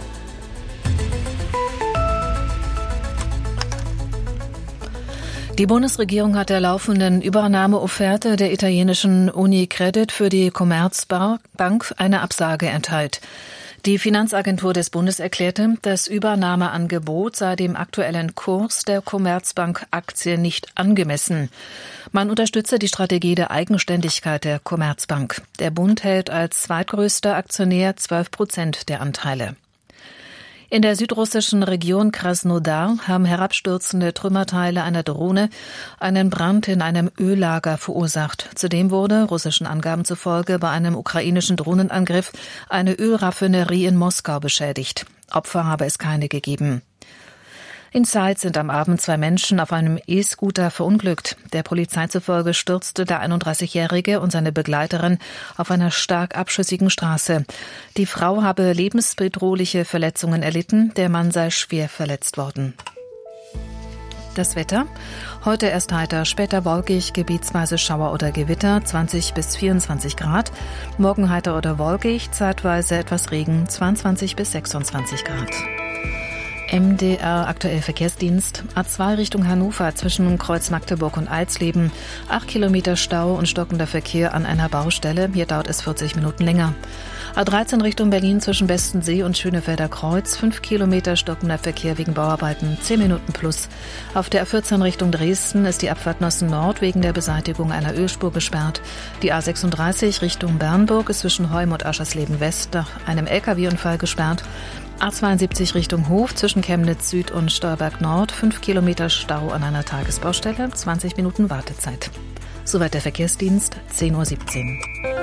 Die Bundesregierung hat der laufenden Übernahmeofferte der italienischen Unicredit für die Commerzbank eine Absage erteilt. Die Finanzagentur des Bundes erklärte, das Übernahmeangebot sei dem aktuellen Kurs der Commerzbank-Aktie nicht angemessen. Man unterstütze die Strategie der Eigenständigkeit der Commerzbank. Der Bund hält als zweitgrößter Aktionär 12% der Anteile. In der südrussischen Region Krasnodar haben herabstürzende Trümmerteile einer Drohne einen Brand in einem Öllager verursacht. Zudem wurde, russischen Angaben zufolge, bei einem ukrainischen Drohnenangriff eine Ölraffinerie in Moskau beschädigt. Opfer habe es keine gegeben. In Zeitz sind am Abend 2 Menschen auf einem E-Scooter verunglückt. Der Polizei zufolge stürzte der 31-Jährige und seine Begleiterin auf einer stark abschüssigen Straße. Die Frau habe lebensbedrohliche Verletzungen erlitten, der Mann sei schwer verletzt worden. Das Wetter. Heute erst heiter, später wolkig, gebietsweise Schauer oder Gewitter, 20 bis 24 Grad. Morgen heiter oder wolkig, zeitweise etwas Regen, 22 bis 26 Grad. MDR aktuell Verkehrsdienst. A2 Richtung Hannover zwischen Kreuz Magdeburg und Alsleben. 8 Kilometer Stau und stockender Verkehr an einer Baustelle. Hier dauert es 40 Minuten länger. A13 Richtung Berlin zwischen Bestensee und Schönefelder Kreuz. 5 Kilometer stockender Verkehr wegen Bauarbeiten. 10 Minuten plus. Auf der A14 Richtung Dresden ist die Abfahrt Nossen Nord wegen der Beseitigung einer Ölspur gesperrt. Die A36 Richtung Bernburg ist zwischen Heum und Aschersleben West nach einem LKW-Unfall gesperrt. A72 Richtung Hof zwischen Chemnitz Süd und Stolberg Nord, 5 Kilometer Stau an einer Tagesbaustelle, 20 Minuten Wartezeit. Soweit der Verkehrsdienst, 10:17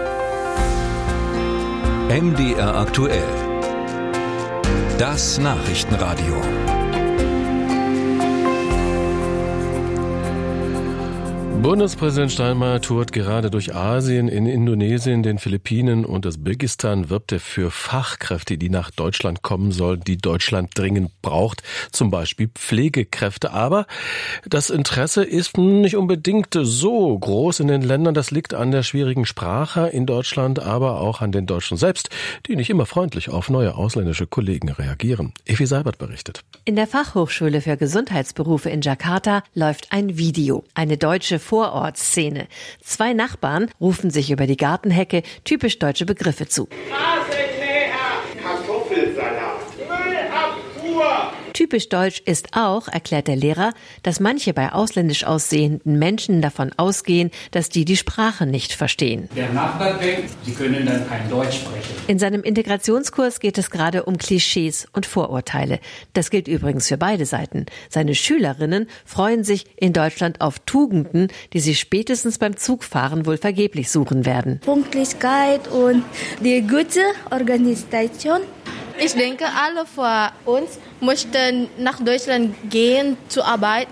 Uhr. MDR aktuell. Das Nachrichtenradio. Bundespräsident Steinmeier tourt gerade durch Asien. In Indonesien, den Philippinen und Usbekistan wirbt er für Fachkräfte, die nach Deutschland kommen sollen, die Deutschland dringend braucht, zum Beispiel Pflegekräfte. Aber das Interesse ist nicht unbedingt so groß in den Ländern. Das liegt an der schwierigen Sprache in Deutschland, aber auch an den Deutschen selbst, die nicht immer freundlich auf neue ausländische Kollegen reagieren. Effi Seibert berichtet. In der Fachhochschule für Gesundheitsberufe in Jakarta läuft ein Video, eine deutsche Vorortszene. 2 Nachbarn rufen sich über die Gartenhecke typisch deutsche Begriffe zu. Kartoffelsalat, Müllabfuhr. Typisch deutsch ist auch, erklärt der Lehrer, dass manche bei ausländisch aussehenden Menschen davon ausgehen, dass die Sprache nicht verstehen. Der Nachbar denkt, sie können dann kein Deutsch sprechen. In seinem Integrationskurs geht es gerade um Klischees und Vorurteile. Das gilt übrigens für beide Seiten. Seine Schülerinnen freuen sich in Deutschland auf Tugenden, die sie spätestens beim Zugfahren wohl vergeblich suchen werden. Pünktlichkeit und die gute Organisation. Ich denke, alle von uns möchten nach Deutschland gehen, zu arbeiten.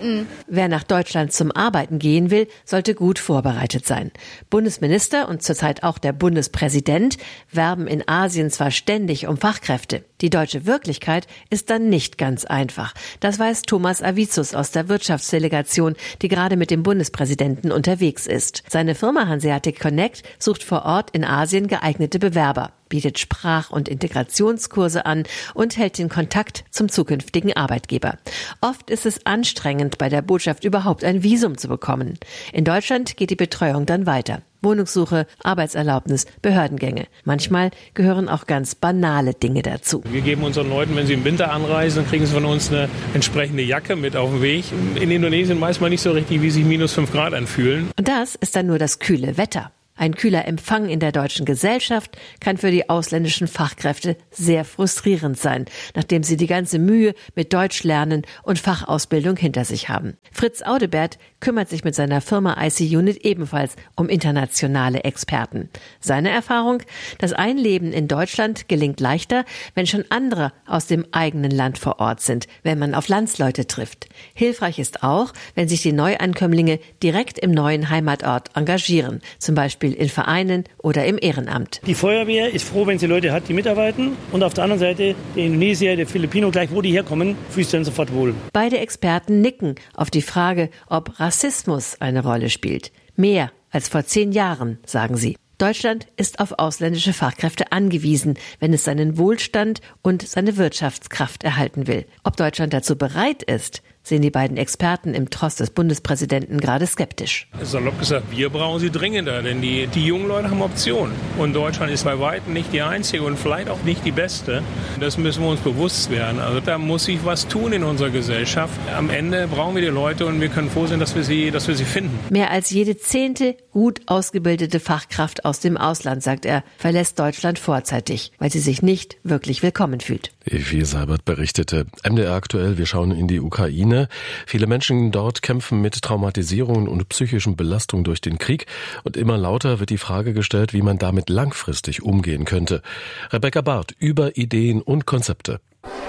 Wer nach Deutschland zum Arbeiten gehen will, sollte gut vorbereitet sein. Bundesminister und zurzeit auch der Bundespräsident werben in Asien zwar ständig um Fachkräfte. Die deutsche Wirklichkeit ist dann nicht ganz einfach. Das weiß Thomas Avicius aus der Wirtschaftsdelegation, die gerade mit dem Bundespräsidenten unterwegs ist. Seine Firma Hanseatic Connect sucht vor Ort in Asien geeignete Bewerber, bietet Sprach- und Integrationskurse an und hält den Kontakt zum zukünftigen Arbeitgeber. Oft ist es anstrengend, bei der Botschaft überhaupt ein Visum zu bekommen. In Deutschland geht die Betreuung dann weiter. Wohnungssuche, Arbeitserlaubnis, Behördengänge. Manchmal gehören auch ganz banale Dinge dazu. Wir geben unseren Leuten, wenn sie im Winter anreisen, kriegen sie von uns eine entsprechende Jacke mit auf den Weg. In Indonesien weiß man nicht so richtig, wie sich -5 Grad anfühlen. Und das ist dann nur das kühle Wetter. Ein kühler Empfang in der deutschen Gesellschaft kann für die ausländischen Fachkräfte sehr frustrierend sein, nachdem sie die ganze Mühe mit Deutschlernen und Fachausbildung hinter sich haben. Fritz Audebert kümmert sich mit seiner Firma IC Unit ebenfalls um internationale Experten. Seine Erfahrung: Das Einleben in Deutschland gelingt leichter, wenn schon andere aus dem eigenen Land vor Ort sind, wenn man auf Landsleute trifft. Hilfreich ist auch, wenn sich die Neuankömmlinge direkt im neuen Heimatort engagieren, zum Beispiel in Vereinen oder im Ehrenamt. Die Feuerwehr ist froh, wenn sie Leute hat, die mitarbeiten. Und auf der anderen Seite der Indonesier, der Filipino, gleich wo die herkommen, fühlt sich dann sofort wohl. Beide Experten nicken auf die Frage, ob Rassismus eine Rolle spielt. Mehr als vor 10 Jahren, sagen sie. Deutschland ist auf ausländische Fachkräfte angewiesen, wenn es seinen Wohlstand und seine Wirtschaftskraft erhalten will. Ob Deutschland dazu bereit ist, sehen die beiden Experten im Tross des Bundespräsidenten gerade skeptisch. Salopp gesagt, wir brauchen sie dringender, denn die jungen Leute haben Optionen. Und Deutschland ist bei weitem nicht die einzige und vielleicht auch nicht die beste. Das müssen wir uns bewusst werden. Also da muss sich was tun in unserer Gesellschaft. Am Ende brauchen wir die Leute und wir können froh sein, dass wir sie finden. Mehr als jede 10. gut ausgebildete Fachkraft aus dem Ausland, sagt er, verlässt Deutschland vorzeitig, weil sie sich nicht wirklich willkommen fühlt. Evi Seibert berichtete. MDR aktuell, wir schauen in die Ukraine. Viele Menschen dort kämpfen mit Traumatisierungen und psychischen Belastungen durch den Krieg. Und immer lauter wird die Frage gestellt, wie man damit langfristig umgehen könnte. Rebecca Barth über Ideen und Konzepte.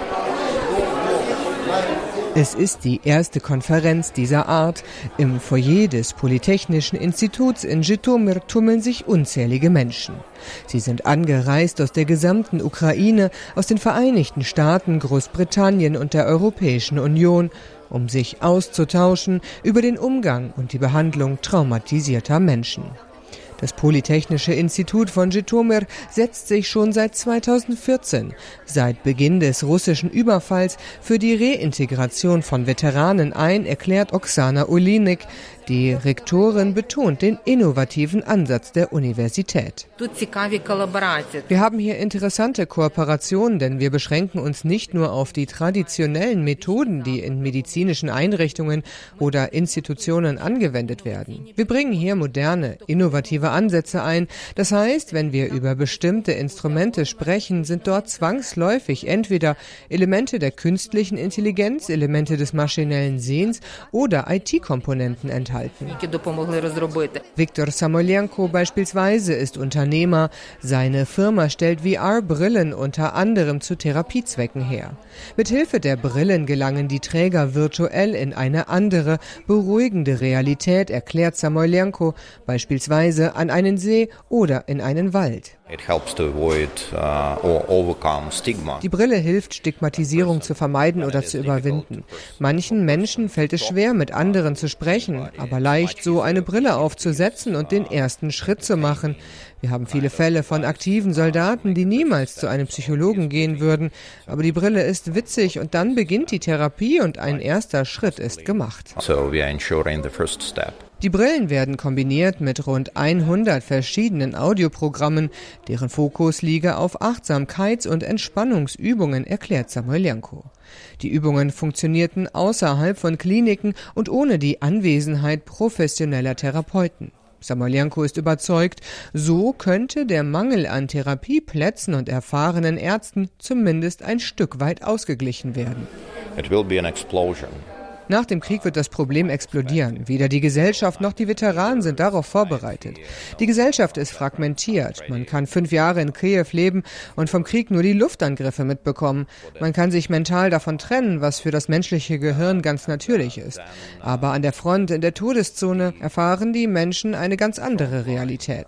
Es ist die erste Konferenz dieser Art. Im Foyer des Polytechnischen Instituts in Żytomir tummeln sich unzählige Menschen. Sie sind angereist aus der gesamten Ukraine, aus den Vereinigten Staaten, Großbritannien und der Europäischen Union, um sich auszutauschen über den Umgang und die Behandlung traumatisierter Menschen. Das Polytechnische Institut von Żytomir setzt sich schon seit 2014, seit Beginn des russischen Überfalls, für die Reintegration von Veteranen ein, erklärt Oksana Olinik. Die Rektorin betont den innovativen Ansatz der Universität. Wir haben hier interessante Kooperationen, denn wir beschränken uns nicht nur auf die traditionellen Methoden, die in medizinischen Einrichtungen oder Institutionen angewendet werden. Wir bringen hier moderne, innovative Ansätze ein. Das heißt, wenn wir über bestimmte Instrumente sprechen, sind dort zwangsläufig entweder Elemente der künstlichen Intelligenz, Elemente des maschinellen Sehens oder IT-Komponenten enthalten. Viktor Samolenko beispielsweise ist Unternehmer. Seine Firma stellt VR-Brillen unter anderem zu Therapiezwecken her. Mithilfe der Brillen gelangen die Träger virtuell in eine andere, beruhigende Realität, erklärt Samolenko, beispielsweise an einen See oder in einen Wald. Die Brille hilft, Stigmatisierung zu vermeiden oder zu überwinden. Manchen Menschen fällt es schwer, mit anderen zu sprechen, aber leicht, so eine Brille aufzusetzen und den ersten Schritt zu machen. Wir haben viele Fälle von aktiven Soldaten, die niemals zu einem Psychologen gehen würden. Aber die Brille ist witzig und dann beginnt die Therapie und ein erster Schritt ist gemacht. Die Brillen werden kombiniert mit rund 100 verschiedenen Audioprogrammen, deren Fokus liege auf Achtsamkeits- und Entspannungsübungen, erklärt Samolenko. Die Übungen funktionierten außerhalb von Kliniken und ohne die Anwesenheit professioneller Therapeuten. Samolenko ist überzeugt, so könnte der Mangel an Therapieplätzen und erfahrenen Ärzten zumindest ein Stück weit ausgeglichen werden. Nach dem Krieg wird das Problem explodieren. Weder die Gesellschaft noch die Veteranen sind darauf vorbereitet. Die Gesellschaft ist fragmentiert. Man kann 5 Jahre in Kiew leben und vom Krieg nur die Luftangriffe mitbekommen. Man kann sich mental davon trennen, was für das menschliche Gehirn ganz natürlich ist. Aber an der Front, in der Todeszone, erfahren die Menschen eine ganz andere Realität.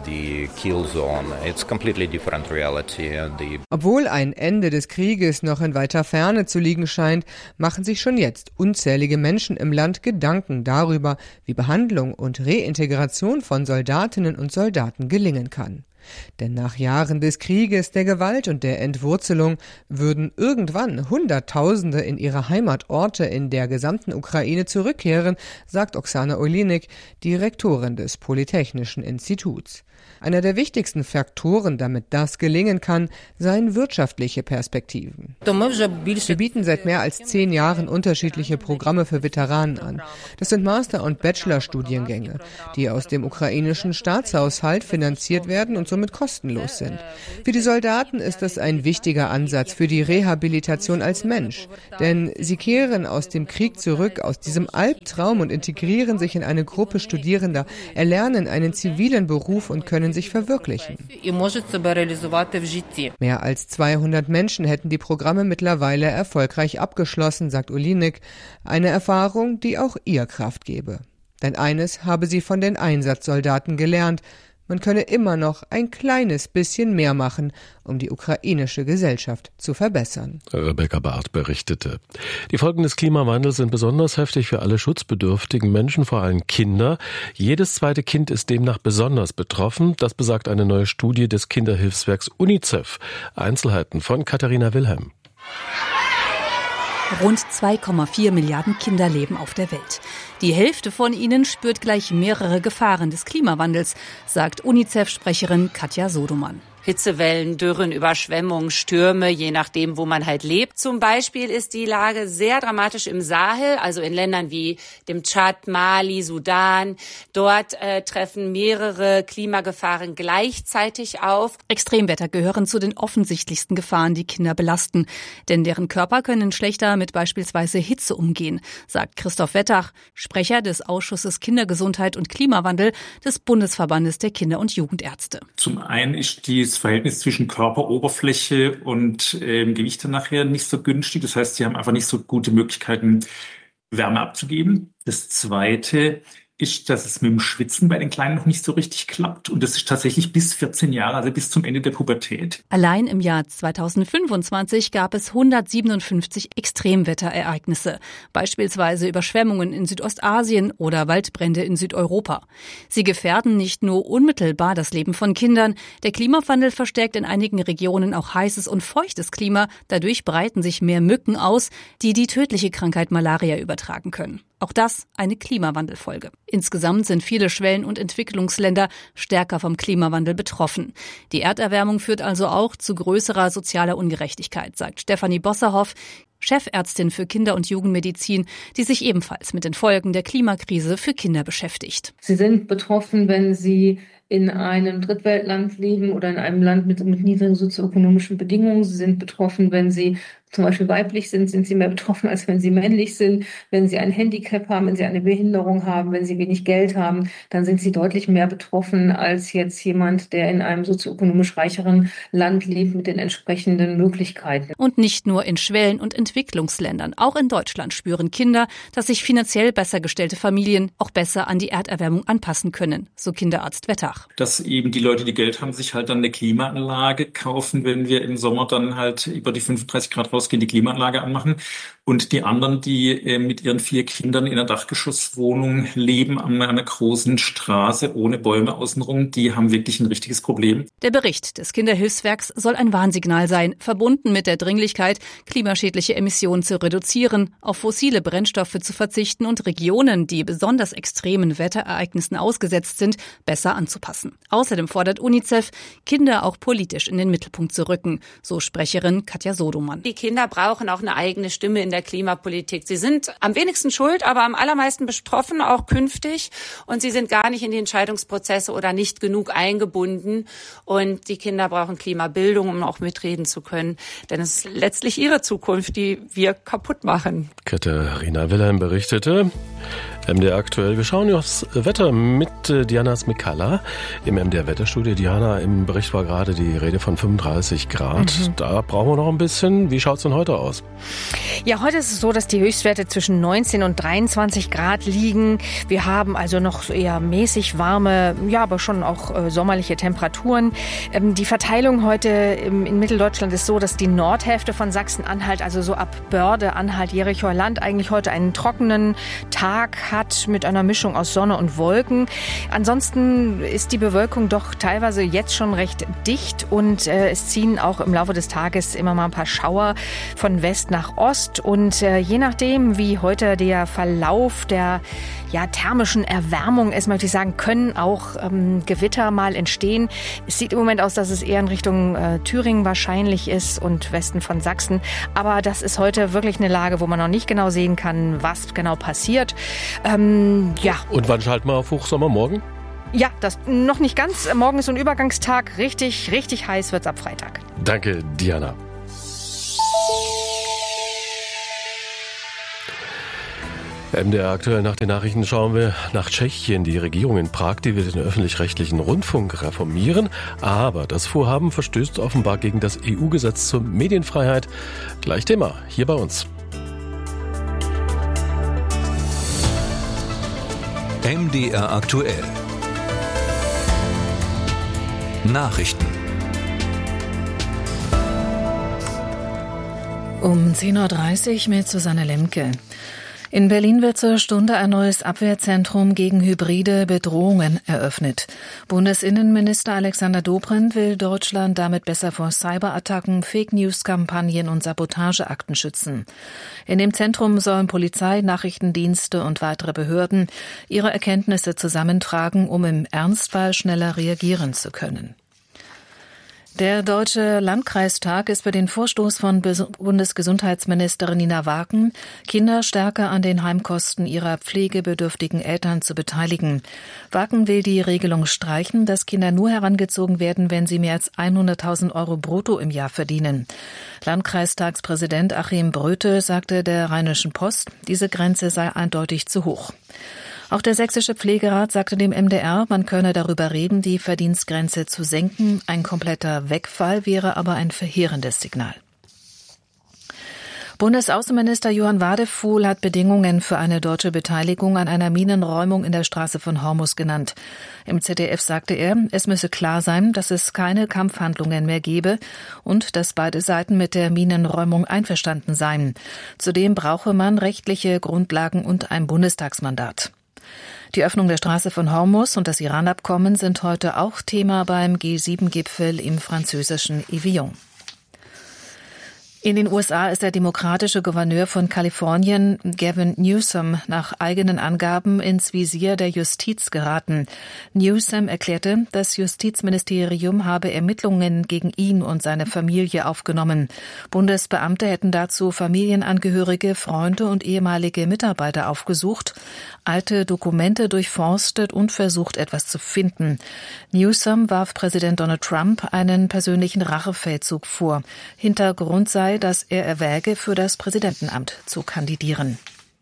Obwohl ein Ende des Krieges noch in weiter Ferne zu liegen scheint, machen sich schon jetzt unzählige Menschen im Land Gedanken darüber, wie Behandlung und Reintegration von Soldatinnen und Soldaten gelingen kann. Denn nach Jahren des Krieges, der Gewalt und der Entwurzelung würden irgendwann Hunderttausende in ihre Heimatorte in der gesamten Ukraine zurückkehren, sagt Oksana Olinik, Direktorin des Polytechnischen Instituts. Einer der wichtigsten Faktoren, damit das gelingen kann, seien wirtschaftliche Perspektiven. Wir bieten seit mehr als 10 Jahren unterschiedliche Programme für Veteranen an. Das sind Master- und Bachelorstudiengänge, die aus dem ukrainischen Staatshaushalt finanziert werden und somit kostenlos sind. Für die Soldaten ist das ein wichtiger Ansatz für die Rehabilitation als Mensch. Denn sie kehren aus dem Krieg zurück, aus diesem Albtraum und integrieren sich in eine Gruppe Studierender, erlernen einen zivilen Beruf und können sich verwirklichen. Mehr als 200 Menschen hätten die Programme mittlerweile erfolgreich abgeschlossen, sagt Olinik. Eine Erfahrung, die auch ihr Kraft gebe. Denn eines habe sie von den Einsatzsoldaten gelernt: Man könne immer noch ein kleines bisschen mehr machen, um die ukrainische Gesellschaft zu verbessern. Rebecca Barth berichtete. Die Folgen des Klimawandels sind besonders heftig für alle schutzbedürftigen Menschen, vor allem Kinder. Jedes zweite Kind ist demnach besonders betroffen. Das besagt eine neue Studie des Kinderhilfswerks UNICEF. Einzelheiten von Katharina Wilhelm. Rund 2,4 Milliarden Kinder leben auf der Welt. Die Hälfte von ihnen spürt gleich mehrere Gefahren des Klimawandels, sagt UNICEF-Sprecherin Katja Sodoman. Hitzewellen, Dürren, Überschwemmungen, Stürme, je nachdem, wo man halt lebt. Zum Beispiel ist die Lage sehr dramatisch im Sahel, also in Ländern wie dem Tschad, Mali, Sudan. Dort treffen mehrere Klimagefahren gleichzeitig auf. Extremwetter gehören zu den offensichtlichsten Gefahren, die Kinder belasten. Denn deren Körper können schlechter mit beispielsweise Hitze umgehen, sagt Christoph Wettach, Sprecher des Ausschusses Kindergesundheit und Klimawandel des Bundesverbandes der Kinder- und Jugendärzte. Zum einen ist das Verhältnis zwischen Körperoberfläche und Gewicht dann nachher nicht so günstig. Das heißt, sie haben einfach nicht so gute Möglichkeiten, Wärme abzugeben. Das Zweite ist, dass es mit dem Schwitzen bei den Kleinen noch nicht so richtig klappt. Und das ist tatsächlich bis 14 Jahre, also bis zum Ende der Pubertät. Allein im Jahr 2025 gab es 157 Extremwetterereignisse, beispielsweise Überschwemmungen in Südostasien oder Waldbrände in Südeuropa. Sie gefährden nicht nur unmittelbar das Leben von Kindern. Der Klimawandel verstärkt in einigen Regionen auch heißes und feuchtes Klima. Dadurch breiten sich mehr Mücken aus, die die tödliche Krankheit Malaria übertragen können. Auch das eine Klimawandelfolge. Insgesamt sind viele Schwellen- und Entwicklungsländer stärker vom Klimawandel betroffen. Die Erderwärmung führt also auch zu größerer sozialer Ungerechtigkeit, sagt Stefanie Bosserhoff, Chefärztin für Kinder- und Jugendmedizin, die sich ebenfalls mit den Folgen der Klimakrise für Kinder beschäftigt. Sie sind betroffen, wenn sie in einem Drittweltland leben oder in einem Land mit niedrigen sozioökonomischen Bedingungen. Sie sind betroffen, wenn sie zum Beispiel weiblich sind sie mehr betroffen, als wenn sie männlich sind. Wenn sie ein Handicap haben, wenn sie eine Behinderung haben, wenn sie wenig Geld haben, dann sind sie deutlich mehr betroffen als jetzt jemand, der in einem sozioökonomisch reicheren Land lebt mit den entsprechenden Möglichkeiten. Und nicht nur in Schwellen- und Entwicklungsländern. Auch in Deutschland spüren Kinder, dass sich finanziell besser gestellte Familien auch besser an die Erderwärmung anpassen können, so Kinderarzt Wettach. Dass eben die Leute, die Geld haben, sich halt dann eine Klimaanlage kaufen, wenn wir im Sommer dann halt über die 35 Grad rausgehen, die Klimaanlage anmachen. Und die anderen, die mit ihren 4 Kindern in einer Dachgeschosswohnung leben, an einer großen Straße ohne Bäume außenrum, die haben wirklich ein richtiges Problem. Der Bericht des Kinderhilfswerks soll ein Warnsignal sein, verbunden mit der Dringlichkeit, klimaschädliche Emissionen zu reduzieren, auf fossile Brennstoffe zu verzichten und Regionen, die besonders extremen Wetterereignissen ausgesetzt sind, besser anzupassen. Außerdem fordert UNICEF, Kinder auch politisch in den Mittelpunkt zu rücken, so Sprecherin Katja Sodoman. Die Kinder brauchen auch eine eigene Stimme in der der Klimapolitik. Sie sind am wenigsten schuld, aber am allermeisten betroffen, auch künftig. Und sie sind gar nicht in die Entscheidungsprozesse oder nicht genug eingebunden. Und die Kinder brauchen Klimabildung, um auch mitreden zu können. Denn es ist letztlich ihre Zukunft, die wir kaputt machen. Katharina Wilhelm berichtete. MDR aktuell. Wir schauen aufs Wetter mit Diana Smikalla im MDR-Wetterstudio. Diana, im Bericht war gerade die Rede von 35 Grad. Da brauchen wir noch ein bisschen. Wie schaut es denn heute aus? Ja, heute ist es so, dass die Höchstwerte zwischen 19 und 23 Grad liegen. Wir haben also noch eher mäßig warme, ja, aber schon auch sommerliche Temperaturen. Die Verteilung heute in Mitteldeutschland ist so, dass die Nordhälfte von Sachsen-Anhalt, also so ab Börde, Anhalt, Jerichoer Land, eigentlich heute einen trockenen Tag hat mit einer Mischung aus Sonne und Wolken. Ansonsten ist die Bewölkung doch teilweise jetzt schon recht dicht und es ziehen auch im Laufe des Tages immer mal ein paar Schauer von West nach Ost. Und je nachdem, wie heute der Verlauf der thermischen Erwärmung ist, möchte ich sagen, können auch Gewitter mal entstehen. Es sieht im Moment aus, dass es eher in Richtung Thüringen wahrscheinlich ist und Westen von Sachsen. Aber das ist heute wirklich eine Lage, wo man noch nicht genau sehen kann, was genau passiert. Und wann schalten wir auf Hochsommer? Morgen? Ja, das noch nicht ganz. Morgen ist so ein Übergangstag. Richtig, richtig heiß wird's ab Freitag. Danke, Diana. MDR aktuell nach den Nachrichten schauen wir nach Tschechien. Die Regierung in Prag, die will den öffentlich-rechtlichen Rundfunk reformieren. Aber das Vorhaben verstößt offenbar gegen das EU-Gesetz zur Medienfreiheit. Gleich Thema hier bei uns. MDR aktuell. Nachrichten. Um 10.30 Uhr mit Susanne Lemke. In Berlin wird zur Stunde ein neues Abwehrzentrum gegen hybride Bedrohungen eröffnet. Bundesinnenminister Alexander Dobrindt will Deutschland damit besser vor Cyberattacken, Fake-News-Kampagnen und Sabotageakten schützen. In dem Zentrum sollen Polizei, Nachrichtendienste und weitere Behörden ihre Erkenntnisse zusammentragen, um im Ernstfall schneller reagieren zu können. Der Deutsche Landkreistag ist für den Vorstoß von Bundesgesundheitsministerin Nina Wagen, Kinder stärker an den Heimkosten ihrer pflegebedürftigen Eltern zu beteiligen. Wagen will die Regelung streichen, dass Kinder nur herangezogen werden, wenn sie mehr als 100.000 Euro brutto im Jahr verdienen. Landkreistagspräsident Achim Bröte sagte der Rheinischen Post, diese Grenze sei eindeutig zu hoch. Auch der Sächsische Pflegerat sagte dem MDR, man könne darüber reden, die Verdienstgrenze zu senken. Ein kompletter Wegfall wäre aber ein verheerendes Signal. Bundesaußenminister Johann Wadefuhl hat Bedingungen für eine deutsche Beteiligung an einer Minenräumung in der Straße von Hormuz genannt. Im ZDF sagte er, es müsse klar sein, dass es keine Kampfhandlungen mehr gebe und dass beide Seiten mit der Minenräumung einverstanden seien. Zudem brauche man rechtliche Grundlagen und ein Bundestagsmandat. Die Öffnung der Straße von Hormuz und das Iran-Abkommen sind heute auch Thema beim G7-Gipfel im französischen Evian. In den USA ist der demokratische Gouverneur von Kalifornien, Gavin Newsom, nach eigenen Angaben ins Visier der Justiz geraten. Newsom erklärte, das Justizministerium habe Ermittlungen gegen ihn und seine Familie aufgenommen. Bundesbeamte hätten dazu Familienangehörige, Freunde und ehemalige Mitarbeiter aufgesucht, alte Dokumente durchforstet und versucht, etwas zu finden. Newsom warf Präsident Donald Trump einen persönlichen Rachefeldzug vor. Hintergrund sei, dass er erwäge, für das Präsidentenamt zu kandidieren.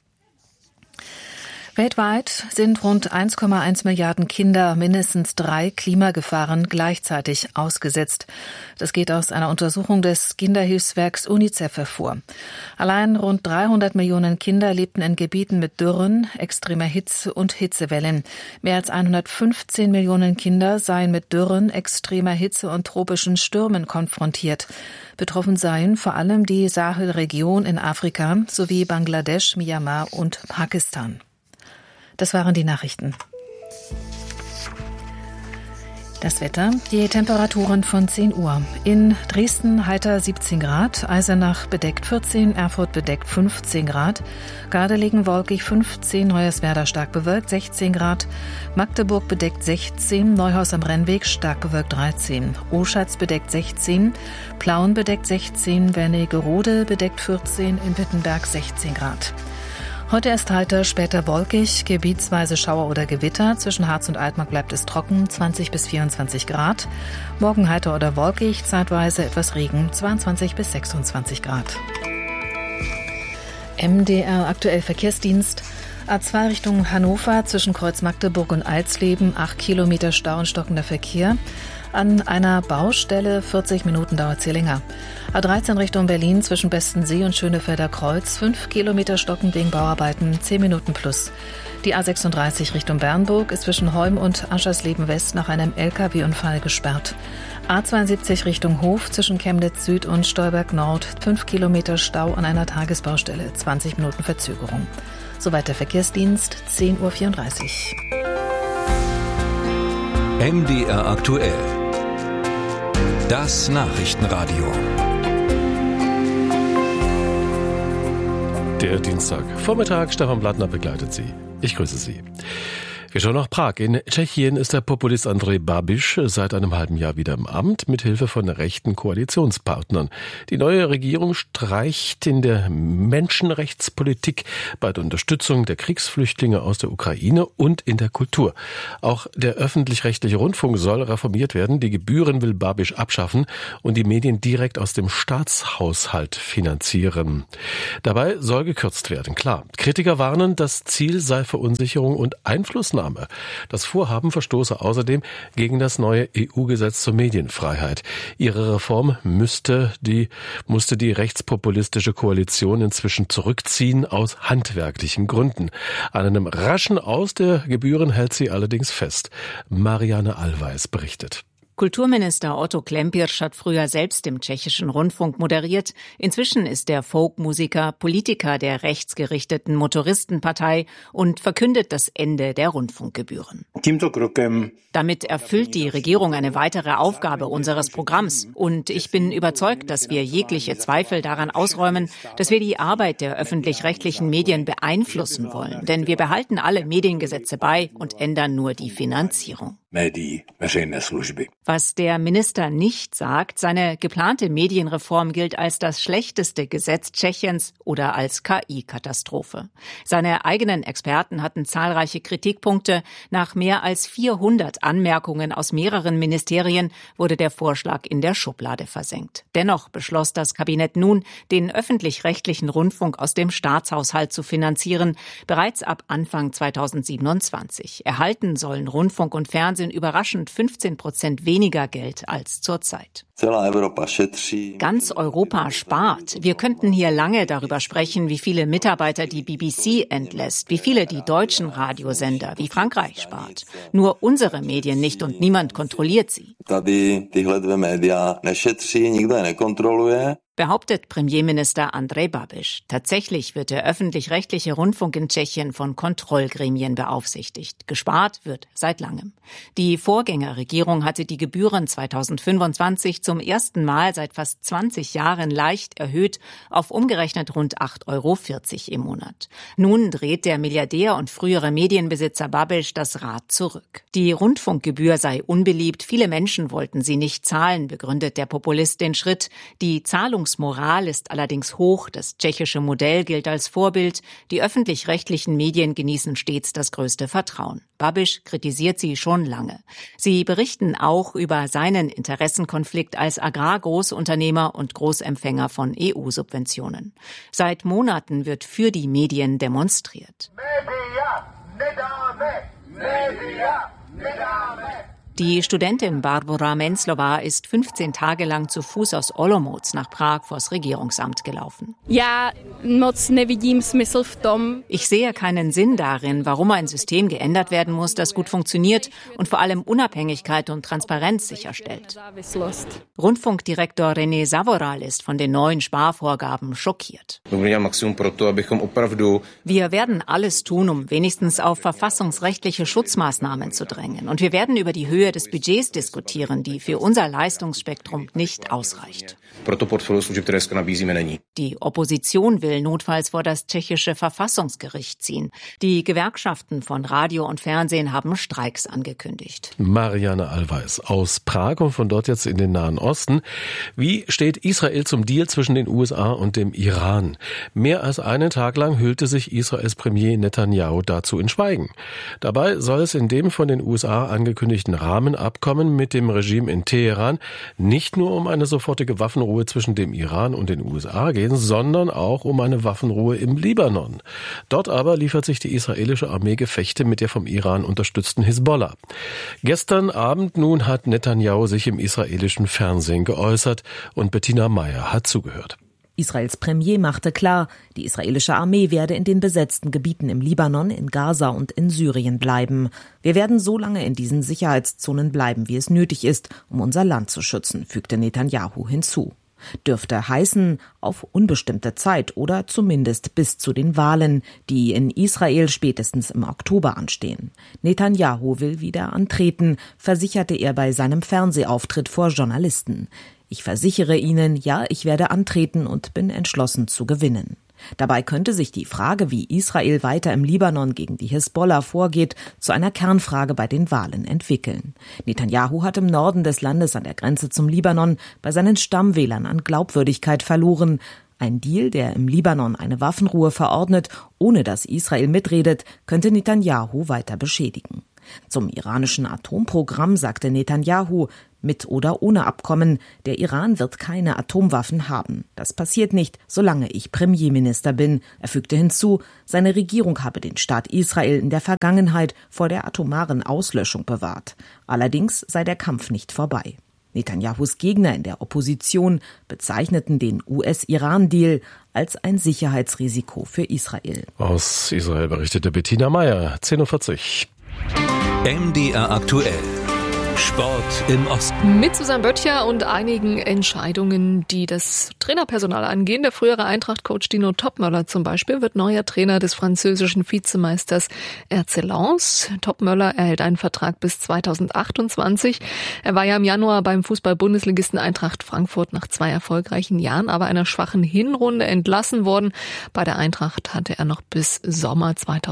Weltweit sind rund 1,1 Milliarden Kinder mindestens 3 Klimagefahren gleichzeitig ausgesetzt. Das geht aus einer Untersuchung des Kinderhilfswerks UNICEF hervor. Allein rund 300 Millionen Kinder lebten in Gebieten mit Dürren, extremer Hitze und Hitzewellen. Mehr als 115 Millionen Kinder seien mit Dürren, extremer Hitze und tropischen Stürmen konfrontiert. Betroffen seien vor allem die Sahelregion in Afrika sowie Bangladesch, Myanmar und Pakistan. Das waren die Nachrichten. Das Wetter, die Temperaturen von 10 Uhr. In Dresden heiter 17 Grad, Eisenach bedeckt 14, Erfurt bedeckt 15 Grad, Gardelegen wolkig 15, Hoyerswerda stark bewölkt 16 Grad, Magdeburg bedeckt 16, Neuhaus am Rennweg stark bewölkt 13, Oschatz bedeckt 16, Plauen bedeckt 16, Wernigerode bedeckt 14, in Wittenberg 16 Grad. Heute erst heiter, später wolkig, gebietsweise Schauer oder Gewitter. Zwischen Harz und Altmark bleibt es trocken, 20 bis 24 Grad. Morgen heiter oder wolkig, zeitweise etwas Regen, 22 bis 26 Grad. MDR aktuell Verkehrsdienst. A2 Richtung Hannover zwischen Kreuz Magdeburg und Alsleben, 8 Kilometer Stau und stockender Verkehr. An einer Baustelle 40 Minuten dauert sie länger. A13 Richtung Berlin zwischen Bestensee und Schönefelder Kreuz, 5 Kilometer stocken wegen Bauarbeiten, 10 Minuten plus. Die A36 Richtung Bernburg ist zwischen Heum und Aschersleben West nach einem LKW-Unfall gesperrt. A72 Richtung Hof zwischen Chemnitz Süd und Stolberg Nord, 5 Kilometer Stau an einer Tagesbaustelle, 20 Minuten Verzögerung. Soweit der Verkehrsdienst, 10.34 Uhr. MDR aktuell. Das Nachrichtenradio. Der Dienstagvormittag, Stefan Blattner begleitet Sie. Ich grüße Sie. Wir schauen nach Prag. In Tschechien ist der Populist Andrej Babiš seit einem halben Jahr wieder im Amt, mit Hilfe von rechten Koalitionspartnern. Die neue Regierung streicht in der Menschenrechtspolitik, bei der Unterstützung der Kriegsflüchtlinge aus der Ukraine und in der Kultur. Auch der öffentlich-rechtliche Rundfunk soll reformiert werden. Die Gebühren will Babiš abschaffen und die Medien direkt aus dem Staatshaushalt finanzieren. Dabei soll gekürzt werden. Klar, Kritiker warnen, das Ziel sei Verunsicherung und Einflussnahme. Das Vorhaben verstoße außerdem gegen das neue EU-Gesetz zur Medienfreiheit. Ihre Reform musste die rechtspopulistische Koalition inzwischen zurückziehen aus handwerklichen Gründen. An einem raschen Aus der Gebühren hält sie allerdings fest. Marianne Allweis berichtet. Kulturminister Otto Klempirsch hat früher selbst im tschechischen Rundfunk moderiert. Inzwischen ist er Folkmusiker, Politiker der rechtsgerichteten Motoristenpartei und verkündet das Ende der Rundfunkgebühren. Damit erfüllt die Regierung eine weitere Aufgabe unseres Programms. Und ich bin überzeugt, dass wir jegliche Zweifel daran ausräumen, dass wir die Arbeit der öffentlich-rechtlichen Medien beeinflussen wollen. Denn wir behalten alle Mediengesetze bei und ändern nur die Finanzierung. Was der Minister nicht sagt, seine geplante Medienreform gilt als das schlechteste Gesetz Tschechiens oder als KI-Katastrophe. Seine eigenen Experten hatten zahlreiche Kritikpunkte. Nach mehr als 400 Anmerkungen aus mehreren Ministerien wurde der Vorschlag in der Schublade versenkt. Dennoch beschloss das Kabinett nun, den öffentlich-rechtlichen Rundfunk aus dem Staatshaushalt zu finanzieren, bereits ab Anfang 2027. Erhalten sollen Rundfunk und Fernsehen überraschend 15% weniger Geld als zurzeit. Ganz Europa spart. Wir könnten hier lange darüber sprechen, wie viele Mitarbeiter die BBC entlässt, wie viele die deutschen Radiosender, wie Frankreich spart. Nur unsere Medien nicht und niemand kontrolliert sie. Behauptet Premierminister Andrej Babiš. Tatsächlich wird der öffentlich-rechtliche Rundfunk in Tschechien von Kontrollgremien beaufsichtigt. Gespart wird seit langem. Die Vorgängerregierung hatte die Gebühren 2025 zum ersten Mal seit fast 20 Jahren leicht erhöht auf umgerechnet rund 8,40 € im Monat. Nun dreht der Milliardär und frühere Medienbesitzer Babiš das Rad zurück. Die Rundfunkgebühr sei unbeliebt, viele Menschen wollten sie nicht zahlen, begründet der Populist den Schritt. Die Zahlungsmoral ist allerdings hoch, das tschechische Modell gilt als Vorbild, die öffentlich-rechtlichen Medien genießen stets das größte Vertrauen. Babiš kritisiert sie schon lange. Sie berichten auch über seinen Interessenkonflikt als Agrargroßunternehmer und Großempfänger von EU-Subventionen. Seit Monaten wird für die Medien demonstriert. Die Studentin Barbara Menclova ist 15 Tage lang zu Fuß aus Olomouc nach Prag vors Regierungsamt gelaufen. Ich sehe keinen Sinn darin, warum ein System geändert werden muss, das gut funktioniert und vor allem Unabhängigkeit und Transparenz sicherstellt. Rundfunkdirektor René Savoral ist von den neuen Sparvorgaben schockiert. Wir werden alles tun, um wenigstens auf verfassungsrechtliche Schutzmaßnahmen zu drängen. Und wir werden über die Höhe Höhe des Budgets diskutieren, die für unser Leistungsspektrum nicht ausreicht. Die Opposition will notfalls vor das tschechische Verfassungsgericht ziehen. Die Gewerkschaften von Radio und Fernsehen haben Streiks angekündigt. Marianne Allweis aus Prag und von dort jetzt in den Nahen Osten. Wie steht Israel zum Deal zwischen den USA und dem Iran? Mehr als einen Tag lang hüllte sich Israels Premier Netanyahu dazu in Schweigen. Dabei soll es in dem von den USA angekündigten Rahmenabkommen mit dem Regime in Teheran nicht nur um eine sofortige Waffenruhe zwischen dem Iran und den USA gehen, sondern auch um eine Waffenruhe im Libanon. Dort aber liefert sich die israelische Armee Gefechte mit der vom Iran unterstützten Hisbollah. Gestern Abend nun hat Netanyahu sich im israelischen Fernsehen geäußert und Bettina Meyer hat zugehört. Israels Premier machte klar, die israelische Armee werde in den besetzten Gebieten im Libanon, in Gaza und in Syrien bleiben. Wir werden so lange in diesen Sicherheitszonen bleiben, wie es nötig ist, um unser Land zu schützen, fügte Netanyahu hinzu. Dürfte heißen, auf unbestimmte Zeit oder zumindest bis zu den Wahlen, die in Israel spätestens im Oktober anstehen. Netanyahu will wieder antreten, versicherte er bei seinem Fernsehauftritt vor Journalisten. Ich versichere Ihnen, ja, ich werde antreten und bin entschlossen zu gewinnen. Dabei könnte sich die Frage, wie Israel weiter im Libanon gegen die Hisbollah vorgeht, zu einer Kernfrage bei den Wahlen entwickeln. Netanyahu hat im Norden des Landes an der Grenze zum Libanon bei seinen Stammwählern an Glaubwürdigkeit verloren. Ein Deal, der im Libanon eine Waffenruhe verordnet, ohne dass Israel mitredet, könnte Netanyahu weiter beschädigen. Zum iranischen Atomprogramm sagte Netanyahu, mit oder ohne Abkommen, der Iran wird keine Atomwaffen haben. Das passiert nicht, solange ich Premierminister bin. Er fügte hinzu, seine Regierung habe den Staat Israel in der Vergangenheit vor der atomaren Auslöschung bewahrt. Allerdings sei der Kampf nicht vorbei. Netanyahus Gegner in der Opposition bezeichneten den US-Iran-Deal als ein Sicherheitsrisiko für Israel. Aus Israel berichtete Bettina Meyer, 10.40 Uhr. MDR aktuell. Sport im Osten. Mit Susanne Böttcher und einigen Entscheidungen, die das Trainerpersonal angehen. Der frühere Eintracht-Coach Dino Topmöller zum Beispiel wird neuer Trainer des französischen Vizemeisters RC Lens. Topmöller erhält einen Vertrag bis 2028. Er war ja im Januar beim Fußball-Bundesligisten Eintracht Frankfurt nach 2 erfolgreichen Jahren, aber einer schwachen Hinrunde entlassen worden. Bei der Eintracht hatte er noch bis Sommer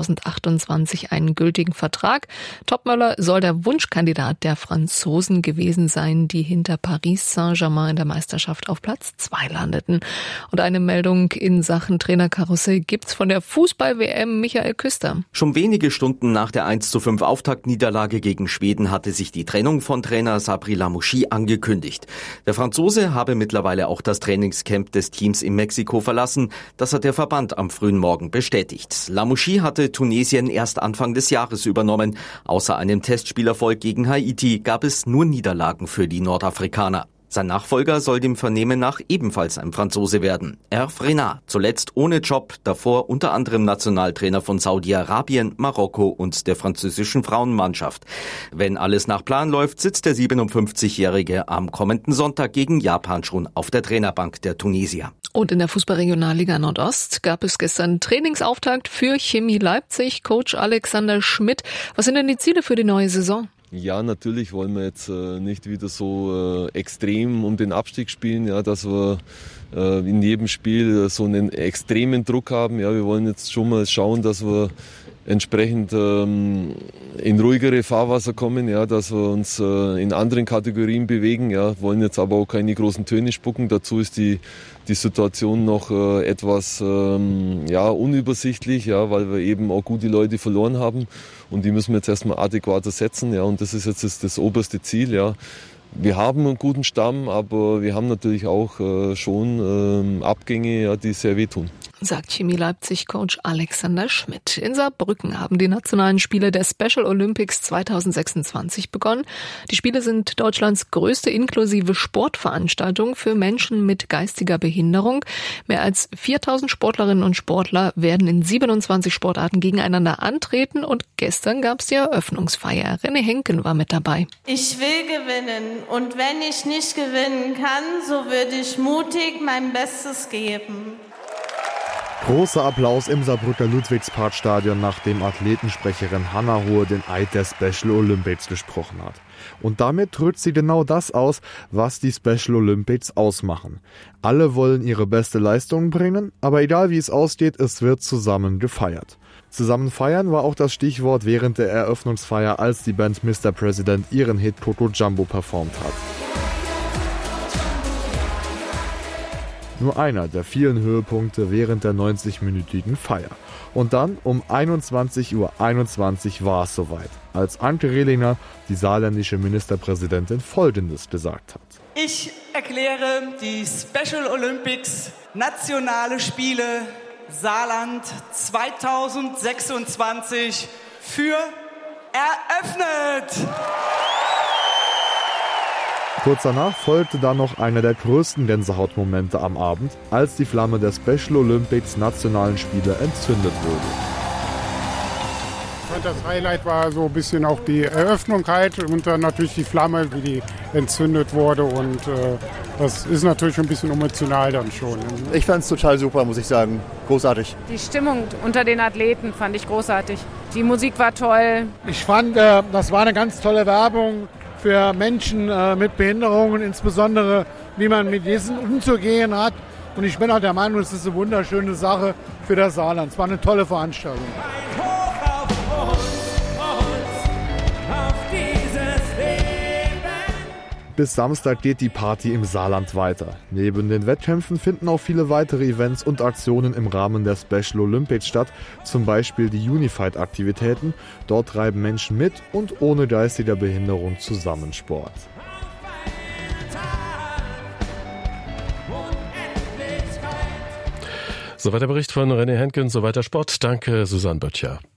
2028 einen gültigen Vertrag. Topmöller soll der Wunschkandidat der Franzosen gewesen sein, die hinter Paris Saint-Germain in der Meisterschaft auf Platz 2 landeten. Und eine Meldung in Sachen Trainerkarussell gibt's von der Fußball-WM. Michael Küster. Schon wenige Stunden nach der 1:5 Auftaktniederlage gegen Schweden hatte sich die Trennung von Trainer Sabri Lamouchi angekündigt. Der Franzose habe mittlerweile auch das Trainingscamp des Teams in Mexiko verlassen. Das hat der Verband am frühen Morgen bestätigt. Lamouchi hatte Tunesien erst Anfang des Jahres übernommen. Außer einem Testspielerfolg gegen Haiti gab es nur Niederlagen für die Nordafrikaner. Sein Nachfolger soll dem Vernehmen nach ebenfalls ein Franzose werden. Hervé Renard, zuletzt ohne Job, davor unter anderem Nationaltrainer von Saudi-Arabien, Marokko und der französischen Frauenmannschaft. Wenn alles nach Plan läuft, sitzt der 57-Jährige am kommenden Sonntag gegen Japan schon auf der Trainerbank der Tunesier. Und in der Fußballregionalliga Nordost gab es gestern Trainingsauftakt für Chemie Leipzig. Coach Alexander Schmidt, was sind denn die Ziele für die neue Saison? Ja, natürlich wollen wir jetzt nicht wieder so extrem um den Abstieg spielen, ja, dass wir in jedem Spiel so einen extremen Druck haben. Ja, wir wollen jetzt schon mal schauen, dass wir entsprechend in ruhigere Fahrwasser kommen, ja, dass wir uns in anderen Kategorien bewegen, ja, wollen jetzt aber auch keine großen Töne spucken. Dazu ist die Situation noch etwas unübersichtlich, ja, weil wir eben auch gute Leute verloren haben und die müssen wir jetzt erstmal adäquat ersetzen, ja, und das ist jetzt das oberste Ziel, ja. Wir haben einen guten Stamm, aber wir haben natürlich auch schon Abgänge, ja, die sehr wehtun. Sagt Chemie Leipzig-Coach Alexander Schmidt. In Saarbrücken haben die nationalen Spiele der Special Olympics 2026 begonnen. Die Spiele sind Deutschlands größte inklusive Sportveranstaltung für Menschen mit geistiger Behinderung. Mehr als 4.000 Sportlerinnen und Sportler werden in 27 Sportarten gegeneinander antreten und gestern gab es die Eröffnungsfeier. René Henken war mit dabei. Ich will gewinnen und wenn ich nicht gewinnen kann, so würde ich mutig mein Bestes geben. Großer Applaus im Saarbrücker Ludwigsparkstadion, nachdem Athletensprecherin Hanna Hohe den Eid der Special Olympics gesprochen hat. Und damit drückt sie genau das aus, was die Special Olympics ausmachen. Alle wollen ihre beste Leistung bringen, aber egal wie es ausgeht, es wird zusammen gefeiert. Zusammen feiern war auch das Stichwort während der Eröffnungsfeier, als die Band Mr. President ihren Hit Coco Jumbo performt hat. Nur einer der vielen Höhepunkte während der 90-minütigen Feier. Und dann um 21:21 Uhr war es soweit, als Anke Rehlinger, die saarländische Ministerpräsidentin, Folgendes gesagt hat. Ich erkläre die Special Olympics Nationale Spiele Saarland 2026 für eröffnet. Kurz danach folgte dann noch einer der größten Gänsehautmomente am Abend, als die Flamme der Special Olympics Nationalen Spiele entzündet wurde. Das Highlight war so ein bisschen auch die Eröffnung halt und dann natürlich die Flamme, wie die entzündet wurde und das ist natürlich ein bisschen emotional dann schon. Ich fand es total super, muss ich sagen. Großartig. Die Stimmung unter den Athleten fand ich großartig. Die Musik war toll. Ich fand, das war eine ganz tolle Werbung für Menschen mit Behinderungen, insbesondere wie man mit diesen umzugehen hat. Und ich bin auch der Meinung, es ist eine wunderschöne Sache für das Saarland. Es war eine tolle Veranstaltung. Bis Samstag geht die Party im Saarland weiter. Neben den Wettkämpfen finden auch viele weitere Events und Aktionen im Rahmen der Special Olympics statt, zum Beispiel die Unified-Aktivitäten. Dort treiben Menschen mit und ohne geistige Behinderung zusammen Sport. Soweit der Bericht von René Henkgen, soweit der Sport. Danke, Susanne Böttcher.